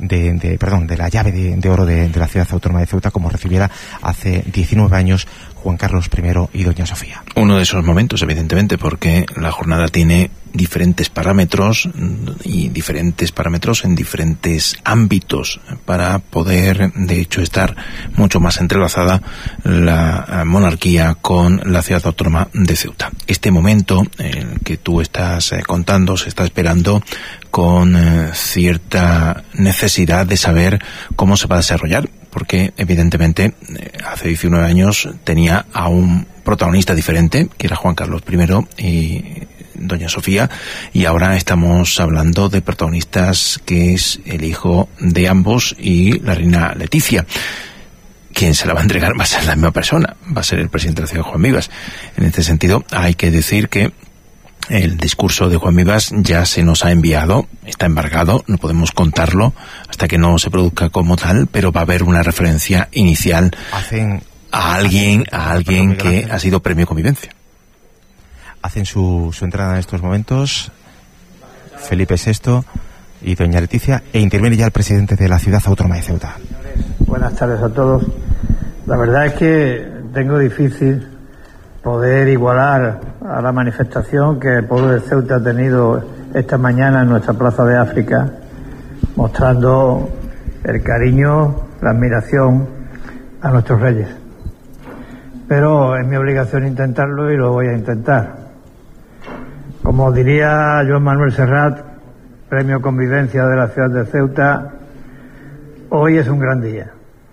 la llave de oro de la ciudad autónoma de Ceuta, como recibiera hace 19 años Juan Carlos I y doña Sofía. Uno de esos momentos, evidentemente, porque la jornada tiene diferentes parámetros y diferentes parámetros en diferentes ámbitos para poder, de hecho, estar mucho más entrelazada la monarquía con la ciudad autónoma de Ceuta. Este momento, el que tú estás contando, se está esperando con cierta necesidad de saber cómo se va a desarrollar, porque evidentemente hace 19 años tenía a un protagonista diferente, que era Juan Carlos I y doña Sofía, y ahora estamos hablando de protagonistas que es el hijo de ambos y la reina Leticia. Quien se la va a entregar va a ser la misma persona, va a ser el presidente de la ciudad, Juan Vivas. En este sentido, hay que decir que el discurso de Juan Vivas ya se nos ha enviado, está embargado, no podemos contarlo hasta que no se produzca como tal, pero va a haber una referencia inicial a alguien que ha sido premio Convivencia. Hacen su entrada en estos momentos Felipe VI y doña Leticia, e interviene ya el presidente de la ciudad autónoma de Ceuta. Buenas tardes a todos. La verdad es que tengo difícil poder igualar a la manifestación que el pueblo de Ceuta ha tenido esta mañana en nuestra Plaza de África, mostrando el cariño, la admiración a nuestros reyes. Pero es mi obligación intentarlo y lo voy a intentar. Como diría Joan Manuel Serrat, premio Convivencia de la ciudad de Ceuta, hoy es un gran día.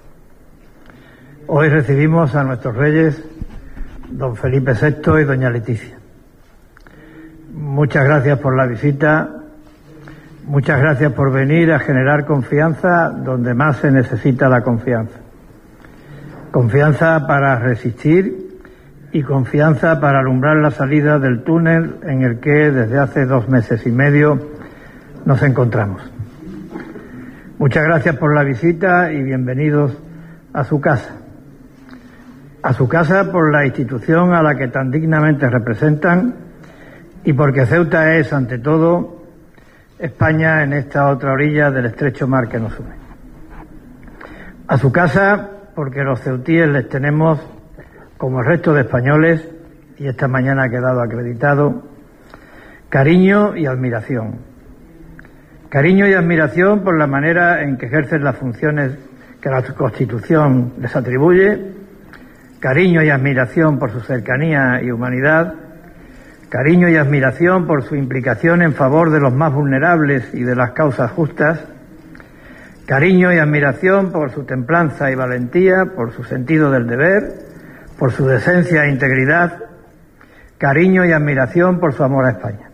Hoy recibimos a nuestros reyes, don Felipe VI y doña Leticia. Muchas gracias por la visita, muchas gracias por venir a generar confianza donde más se necesita la confianza. Confianza para resistir y confianza para alumbrar la salida del túnel en el que desde hace 2 meses y medio nos encontramos. Muchas gracias por la visita y bienvenidos a su casa. A su casa por la institución a la que tan dignamente representan y porque Ceuta es, ante todo, España en esta otra orilla del estrecho mar que nos une. A su casa porque los ceutíes les tenemos, como el resto de españoles, y esta mañana ha quedado acreditado, cariño y admiración. Cariño y admiración por la manera en que ejercen las funciones que la Constitución les atribuye, cariño y admiración por su cercanía y humanidad, cariño y admiración por su implicación en favor de los más vulnerables y de las causas justas, cariño y admiración por su templanza y valentía, por su sentido del deber, por su decencia e integridad, cariño y admiración por su amor a España.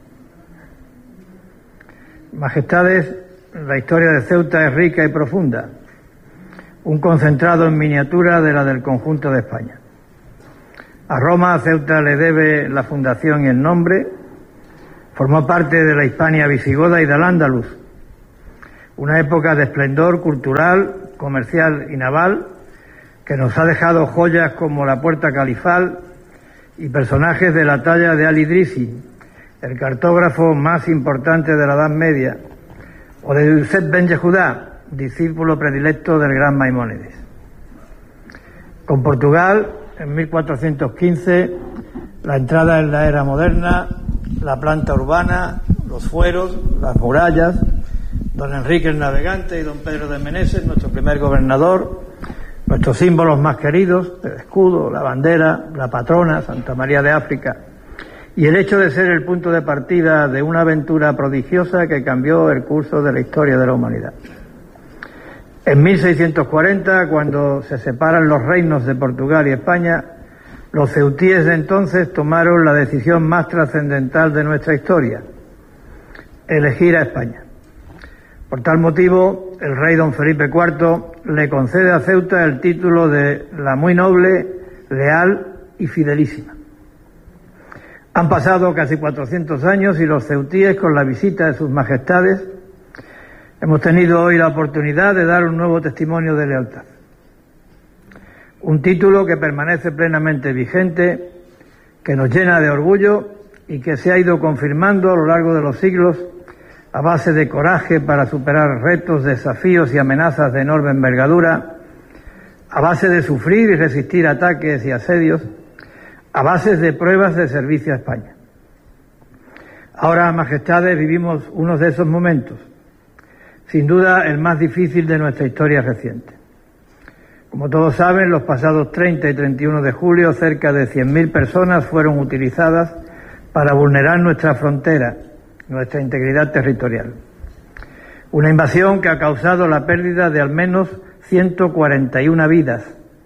Majestades, la historia de Ceuta es rica y profunda, un concentrado en miniatura de la del conjunto de España. A Roma, Ceuta le debe la fundación y el nombre, formó parte de la Hispania visigoda y del Andaluz, una época de esplendor cultural, comercial y naval, que nos ha dejado joyas como la Puerta Califal y personajes de la talla de Al-Idrisi, el cartógrafo más importante de la Edad Media, o de Yusef Ben Yehudá, discípulo predilecto del gran Maimónides. Con Portugal, en 1415, la entrada en la era moderna, la planta urbana, los fueros, las murallas, don Enrique el Navegante y don Pedro de Meneses, nuestro primer gobernador, nuestros símbolos más queridos, el escudo, la bandera, la patrona, Santa María de África, y el hecho de ser el punto de partida de una aventura prodigiosa que cambió el curso de la historia de la humanidad. En 1640, cuando se separan los reinos de Portugal y España, los ceutíes de entonces tomaron la decisión más trascendental de nuestra historia: elegir a España. Por tal motivo, el rey don Felipe IV le concede a Ceuta el título de la muy noble, leal y fidelísima. Han pasado casi 400 años y los ceutíes, con la visita de sus majestades, hemos tenido hoy la oportunidad de dar un nuevo testimonio de lealtad. Un título que permanece plenamente vigente, que nos llena de orgullo y que se ha ido confirmando a lo largo de los siglos a base de coraje para superar retos, desafíos y amenazas de enorme envergadura, a base de sufrir y resistir ataques y asedios, a base de pruebas de servicio a España. Ahora, majestades, vivimos uno de esos momentos, sin duda el más difícil de nuestra historia reciente. Como todos saben, los pasados 30 y 31 de julio, cerca de 100.000 personas fueron utilizadas para vulnerar nuestra frontera, nuestra integridad territorial. Una invasión que ha causado la pérdida de al menos 141 vidas.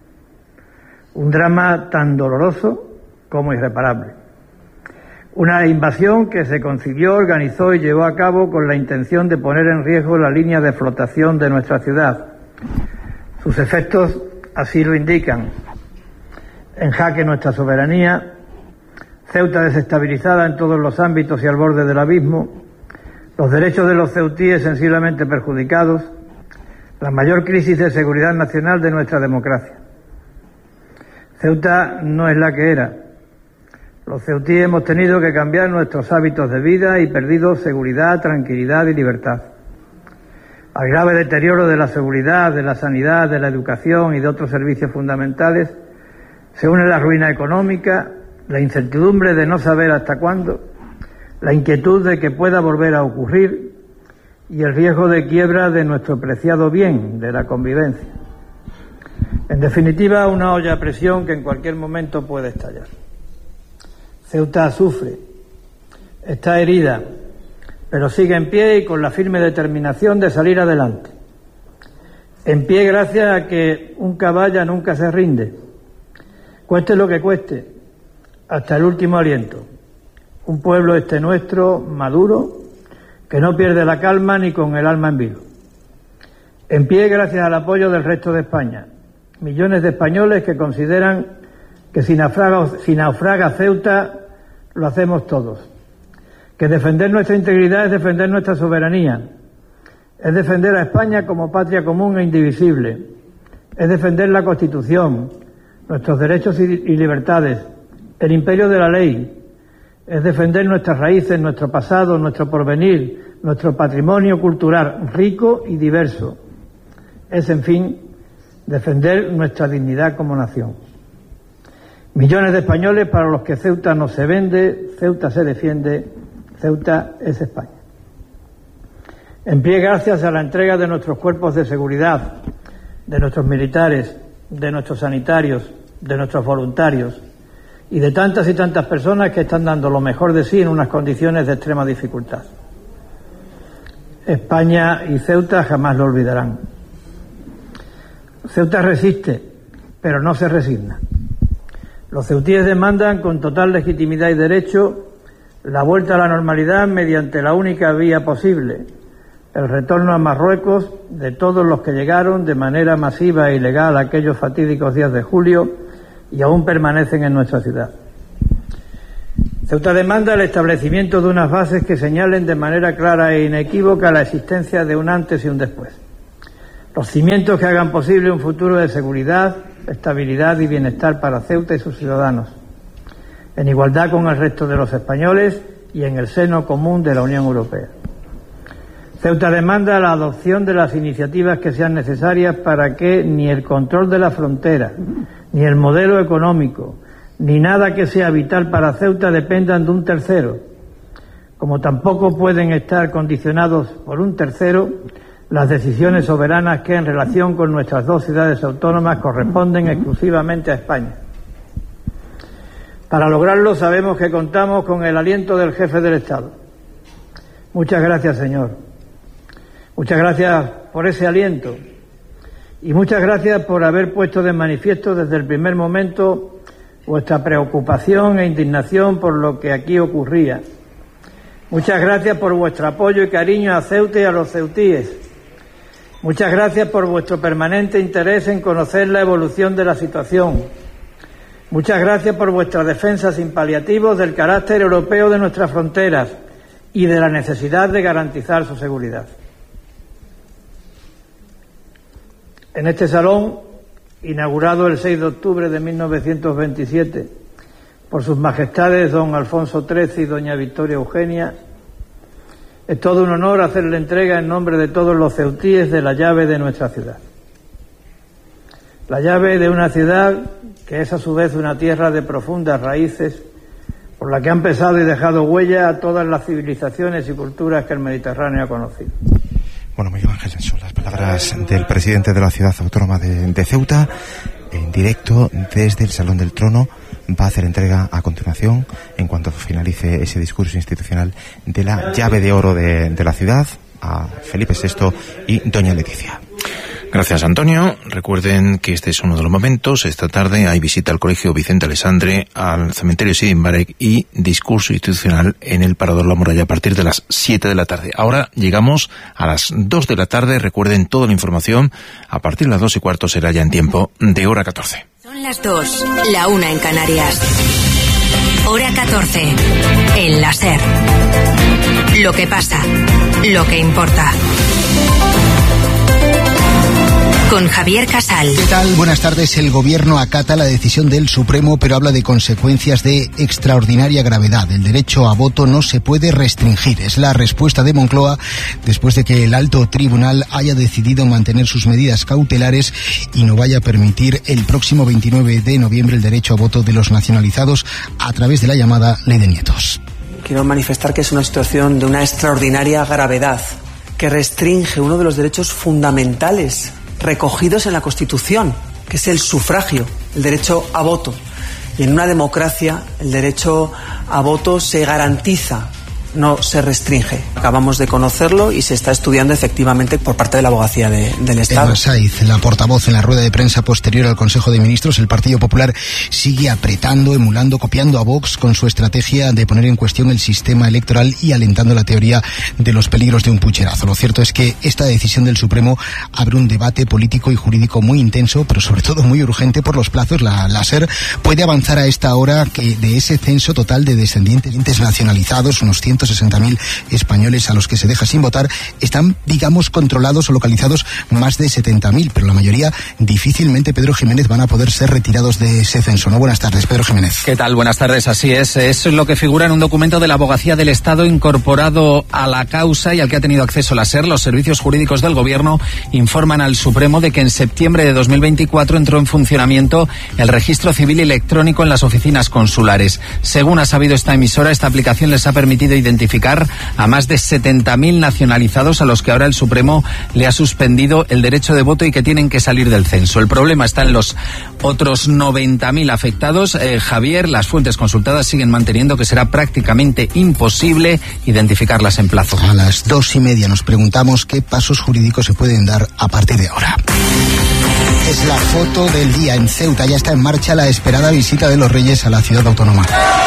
Un drama tan doloroso como irreparable. Una invasión que se concibió, organizó y llevó a cabo con la intención de poner en riesgo la línea de flotación de nuestra ciudad. Sus efectos así lo indican. En jaque nuestra soberanía, Ceuta desestabilizada en todos los ámbitos y al borde del abismo, los derechos de los ceutíes sensiblemente perjudicados, la mayor crisis de seguridad nacional de nuestra democracia. Ceuta no es la que era. Los ceutíes hemos tenido que cambiar nuestros hábitos de vida y perdido seguridad, tranquilidad y libertad. Al grave deterioro de la seguridad, de la sanidad, de la educación y de otros servicios fundamentales, se une la ruina económica, la incertidumbre de no saber hasta cuándo, la inquietud de que pueda volver a ocurrir y el riesgo de quiebra de nuestro preciado bien, de la convivencia. En definitiva, una olla a presión que en cualquier momento puede estallar. Ceuta sufre, está herida, pero sigue en pie y con la firme determinación de salir adelante. En pie gracias a que un caballa nunca se rinde, cueste lo que cueste, hasta el último aliento. Un pueblo nuestro, maduro, que no pierde la calma ni con el alma en vilo. En pie gracias al apoyo del resto de España. Millones de españoles que consideran que si naufraga Ceuta, lo hacemos todos. Que defender nuestra integridad es defender nuestra soberanía. Es defender a España como patria común e indivisible. Es defender la Constitución, nuestros derechos y libertades, el imperio de la ley. Es defender nuestras raíces, nuestro pasado, nuestro porvenir, nuestro patrimonio cultural rico y diverso. Es, en fin, defender nuestra dignidad como nación. Millones de españoles para los que Ceuta no se vende, Ceuta se defiende, Ceuta es España. En pie gracias a la entrega de nuestros cuerpos de seguridad, de nuestros militares, de nuestros sanitarios, de nuestros voluntarios y de tantas y tantas personas que están dando lo mejor de sí en unas condiciones de extrema dificultad. España y Ceuta jamás lo olvidarán. Ceuta resiste, pero no se resigna. Los ceutíes demandan con total legitimidad y derecho la vuelta a la normalidad mediante la única vía posible, el retorno a Marruecos de todos los que llegaron de manera masiva e ilegal aquellos fatídicos días de julio y aún permanecen en nuestra ciudad. Ceuta demanda el establecimiento de unas bases que señalen de manera clara e inequívoca la existencia de un antes y un después. Los cimientos que hagan posible un futuro de seguridad, estabilidad y bienestar para Ceuta y sus ciudadanos, en igualdad con el resto de los españoles y en el seno común de la Unión Europea. Ceuta demanda la adopción de las iniciativas que sean necesarias para que ni el control de la frontera, ni el modelo económico, ni nada que sea vital para Ceuta dependan de un tercero, como tampoco pueden estar condicionados por un tercero las decisiones soberanas que en relación con nuestras dos ciudades autónomas corresponden exclusivamente a España. Para lograrlo sabemos que contamos con el aliento del jefe del Estado. Muchas gracias, señor. Muchas gracias por ese aliento y muchas gracias por haber puesto de manifiesto desde el primer momento vuestra preocupación e indignación por lo que aquí ocurría. Muchas gracias por vuestro apoyo y cariño a Ceuta y a los ceutíes. Muchas gracias por vuestro permanente interés en conocer la evolución de la situación. Muchas gracias por vuestra defensa sin paliativos del carácter europeo de nuestras fronteras y de la necesidad de garantizar su seguridad. En este salón, inaugurado el 6 de octubre de 1927 por sus majestades don Alfonso XIII y doña Victoria Eugenia, es todo un honor hacerle entrega en nombre de todos los ceutíes de la llave de nuestra ciudad. La llave de una ciudad que es a su vez una tierra de profundas raíces, por la que han pesado y dejado huella a todas las civilizaciones y culturas que el Mediterráneo ha conocido. Bueno, Miguel Ángel, son las palabras del presidente de la ciudad autónoma de Ceuta, en directo desde el Salón del Trono. Va a hacer entrega a continuación, en cuanto finalice ese discurso institucional, de la llave de oro de la ciudad a Felipe VI y doña Leticia. Gracias, Antonio. Recuerden que este es uno de los momentos. Esta tarde hay visita al Colegio Vicente Alessandre, al cementerio Sidi Mbarek y discurso institucional en el Parador La Muralla a partir de las 7 de la tarde. Ahora llegamos a las 2 de la tarde. Recuerden toda la información. A partir de las 2:15 será ya en tiempo de hora 14. Son las 2, la 1 en Canarias. Hora 14, en la SER. Lo que pasa, lo que importa. Con Javier Casal. ¿Qué tal? Buenas tardes. El Gobierno acata la decisión del Supremo, pero habla de consecuencias de extraordinaria gravedad. El derecho a voto no se puede restringir. Es la respuesta de Moncloa después de que el alto tribunal haya decidido mantener sus medidas cautelares y no vaya a permitir el próximo 29 de noviembre el derecho a voto de los nacionalizados a través de la llamada Ley de Nietos. Quiero manifestar que es una situación de una extraordinaria gravedad que restringe uno de los derechos fundamentales recogidos en la Constitución, que es el sufragio, el derecho a voto. Y en una democracia el derecho a voto se garantiza, no se restringe. Acabamos de conocerlo y se está estudiando efectivamente por parte de la Abogacía del Estado. Eva Saiz, la portavoz, en la rueda de prensa posterior al Consejo de Ministros, el Partido Popular sigue apretando, emulando, copiando a Vox con su estrategia de poner en cuestión el sistema electoral y alentando la teoría de los peligros de un pucherazo. Lo cierto es que esta decisión del Supremo abre un debate político y jurídico muy intenso, pero sobre todo muy urgente por los plazos. La SER puede avanzar a esta hora que de ese censo total de descendientes nacionalizados, unos 160.000 españoles a los que se deja sin votar, están, digamos, controlados o localizados más de 70.000, pero la mayoría difícilmente, Pedro Jiménez, van a poder ser retirados de ese censo. ¿No? Buenas tardes, Pedro Jiménez. ¿Qué tal? Buenas tardes, así es. Es lo que figura en un documento de la Abogacía del Estado incorporado a la causa y al que ha tenido acceso la SER. Los servicios jurídicos del Gobierno informan al Supremo de que en septiembre de 2024 entró en funcionamiento el registro civil electrónico en las oficinas consulares. Según ha sabido esta emisora, esta aplicación les ha permitido identificar identificar a más de 70.000 nacionalizados a los que ahora el Supremo le ha suspendido el derecho de voto y que tienen que salir del censo. El problema está en los otros 90.000 afectados. Javier, las fuentes consultadas siguen manteniendo que será prácticamente imposible identificarlas en plazo. A las 2:30 nos preguntamos qué pasos jurídicos se pueden dar a partir de ahora. Es la foto del día en Ceuta. Ya está en marcha la esperada visita de los Reyes a la ciudad autónoma.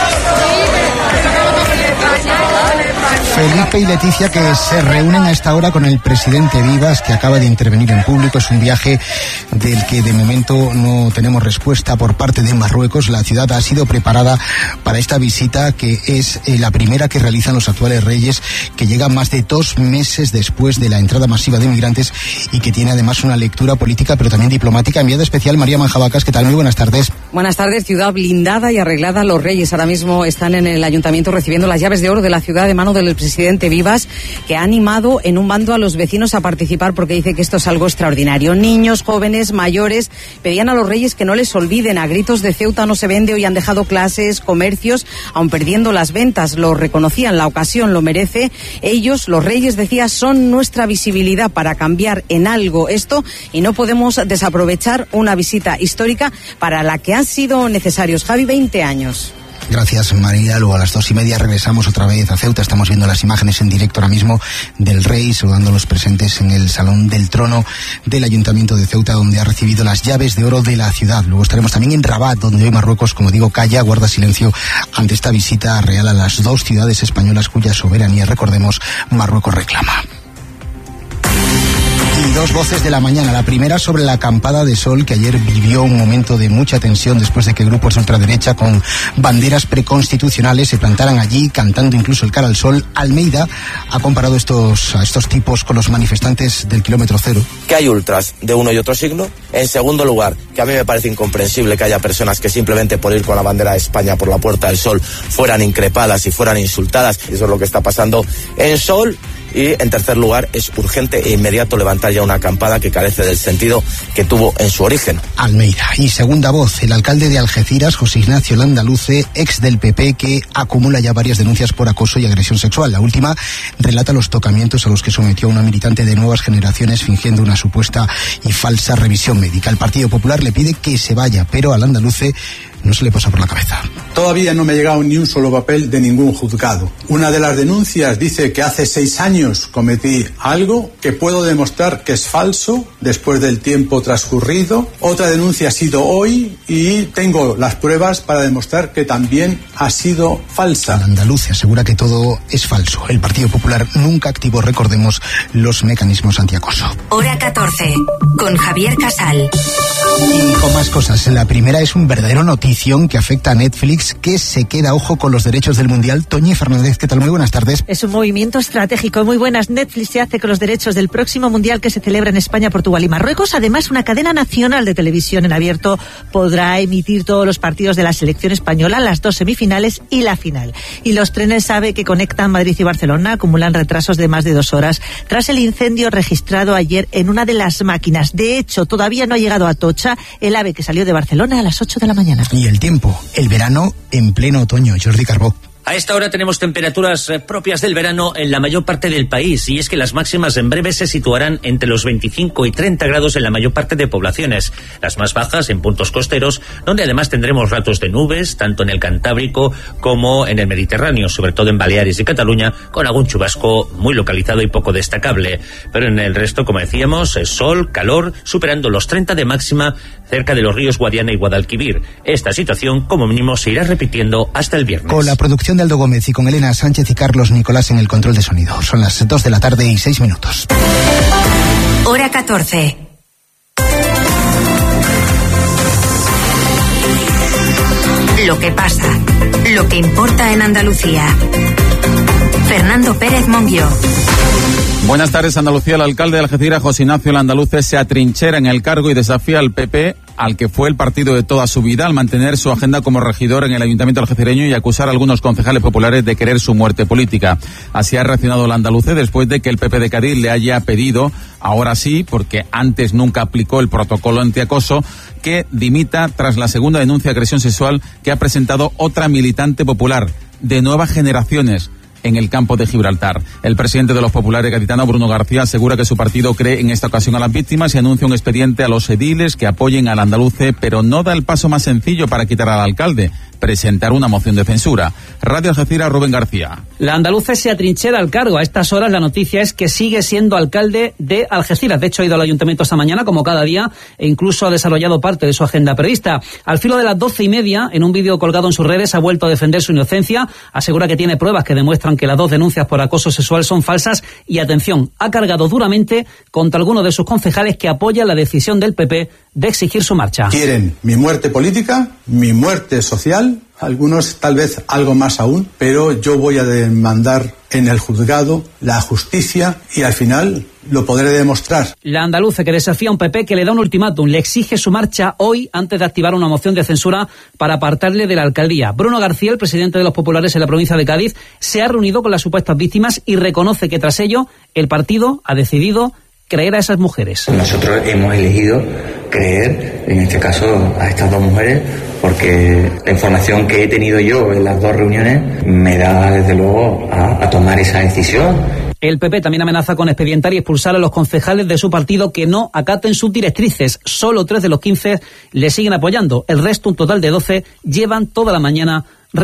Felipe y Leticia, que se reúnen a esta hora con el presidente Vivas, que acaba de intervenir en público. Es un viaje del que de momento no tenemos respuesta por parte de Marruecos. La ciudad ha sido preparada para esta visita, que es la primera que realizan los actuales reyes, que llega más de 2 meses después de la entrada masiva de migrantes y que tiene además una lectura política pero también diplomática. Enviada especial María Manjabacas, ¿qué tal? Muy buenas tardes. Buenas tardes. Ciudad blindada y arreglada. Los reyes ahora mismo están en el ayuntamiento recibiendo las llaves de oro de la ciudad de mano del presidente Vivas, que ha animado en un bando a los vecinos a participar porque dice que esto es algo extraordinario. Niños, jóvenes, mayores pedían a los reyes que no les olviden. A gritos de Ceuta no se vende. Hoy han dejado clases, comercios, aun perdiendo las ventas. Lo reconocían, la ocasión lo merece. Ellos, los reyes, decía, son nuestra visibilidad para cambiar en algo esto y no podemos desaprovechar una visita histórica para la que han sido necesarios, Javi, 20 años. Gracias, María. Luego a las 2:30 regresamos otra vez a Ceuta. Estamos viendo las imágenes en directo ahora mismo del rey saludando a los presentes en el Salón del Trono del Ayuntamiento de Ceuta, donde ha recibido las llaves de oro de la ciudad. Luego estaremos también en Rabat, donde hoy Marruecos, como digo, calla, guarda silencio ante esta visita real a las 2 ciudades españolas cuya soberanía, recordemos, Marruecos reclama. Y 2 voces de la mañana. La primera sobre la acampada de Sol, que ayer vivió un momento de mucha tensión después de que grupos de ultraderecha con banderas preconstitucionales se plantaran allí, cantando incluso el Cara al Sol. Almeida ha comparado a estos tipos con los manifestantes del kilómetro cero. Que hay ultras de uno y otro signo. En segundo lugar, que a mí me parece incomprensible que haya personas que simplemente por ir con la bandera de España por la Puerta del Sol fueran increpadas y fueran insultadas. Y eso es lo que está pasando en Sol. Y en tercer lugar, es urgente e inmediato levantar ya una acampada que carece del sentido que tuvo en su origen. Almeida. Y segunda voz, el alcalde de Algeciras, José Ignacio Landaluce, ex del PP, que acumula ya varias denuncias por acoso y agresión sexual. La última relata los tocamientos a los que sometió a una militante de Nuevas Generaciones fingiendo una supuesta y falsa revisión médica. El Partido Popular le pide que se vaya, pero al Landaluce no se le pasa por la cabeza. Todavía no me ha llegado ni un solo papel de ningún juzgado. Una de las denuncias dice que hace 6 años cometí algo que puedo demostrar que es falso después del tiempo transcurrido. Otra denuncia ha sido hoy y tengo las pruebas para demostrar que también ha sido falsa. Andalucía asegura que todo es falso. El Partido Popular nunca activó, recordemos, los mecanismos antiacoso. Hora 14, con Javier Casal. Y con más cosas. La primera es un verdadero notición que afecta a Netflix, que se queda, ojo, con los derechos del Mundial. Toñi Fernández, ¿qué tal? Muy buenas tardes. Es un movimiento estratégico. Muy buenas. Netflix se hace con los derechos del próximo Mundial que se celebra en España, Portugal y Marruecos. Además, una cadena nacional de televisión en abierto podrá emitir todos los partidos de la selección española, las 2 semifinales y la final. Y los trenes AVE que conectan Madrid y Barcelona acumulan retrasos de más de 2 horas tras el incendio registrado ayer en una de las máquinas. De hecho, todavía no ha llegado a Atocha el AVE que salió de Barcelona a las 8 de la mañana. Y el tiempo, el verano en pleno otoño. Jordi Carbó. A esta hora tenemos temperaturas propias del verano en la mayor parte del país, y es que las máximas en breve se situarán entre los 25 y 30 grados en la mayor parte de poblaciones. Las más bajas en puntos costeros, donde además tendremos ratos de nubes, tanto en el Cantábrico como en el Mediterráneo, sobre todo en Baleares y Cataluña, con algún chubasco muy localizado y poco destacable. Pero en el resto, como decíamos, sol, calor, superando los 30 de máxima cerca de los ríos Guadiana y Guadalquivir. Esta situación, como mínimo, se irá repitiendo hasta el viernes. Con la producción de Aldo Gómez y con Elena Sánchez y Carlos Nicolás en el control de sonido. Son las 2 de la tarde y 6 minutos. Hora 14. Lo que pasa, lo que importa en Andalucía. Fernando Pérez Monguió. Buenas tardes, Andalucía. El alcalde de Algeciras, José Ignacio Landaluce, se atrinchera en el cargo y desafía al PP, al que fue el partido de toda su vida, al mantener su agenda como regidor en el ayuntamiento algecireño y acusar a algunos concejales populares de querer su muerte política. Así ha reaccionado Landaluce después de que el PP de Cádiz le haya pedido, ahora sí, porque antes nunca aplicó el protocolo antiacoso, que dimita tras la segunda denuncia de agresión sexual que ha presentado otra militante popular de Nuevas Generaciones. en el campo de Gibraltar. El presidente de los populares gaditanos, Bruno García, asegura que su partido cree en esta ocasión a las víctimas y anuncia un expediente a los ediles que apoyen al andaluce, pero no da el paso más sencillo para quitar al alcalde: presentar una moción de censura. Radio Algeciras, Rubén García. La andaluce se atrinchera al cargo. A estas horas la noticia es que sigue siendo alcalde de Algeciras. De hecho, ha ido al ayuntamiento esta mañana, como cada día, e incluso ha desarrollado parte de su agenda prevista. Al filo de las 12:30, en un vídeo colgado en sus redes, ha vuelto a defender su inocencia. Asegura que tiene pruebas que demuestran que las 2 denuncias por acoso sexual son falsas y, atención, ha cargado duramente contra algunos de sus concejales que apoyan la decisión del PP de exigir su marcha. Quieren mi muerte política, mi muerte social, algunos tal vez algo más aún, pero yo voy a demandar en el juzgado la justicia y al final lo podré demostrar. La andaluza que desafía a un PP que le da un ultimátum, le exige su marcha hoy antes de activar una moción de censura para apartarle de la alcaldía. Bruno García, el presidente de los populares en la provincia de Cádiz, se ha reunido con las supuestas víctimas y reconoce que tras ello el partido ha decidido creer a esas mujeres. Nosotros hemos elegido creer, en este caso, a estas 2 mujeres, porque la información que he tenido yo en las 2 reuniones me da, desde luego, a tomar esa decisión. El PP también amenaza con expedientar y expulsar a los concejales de su partido que no acaten sus directrices. Solo 3 de los 15 le siguen apoyando. El resto, un total de 12, llevan toda la mañana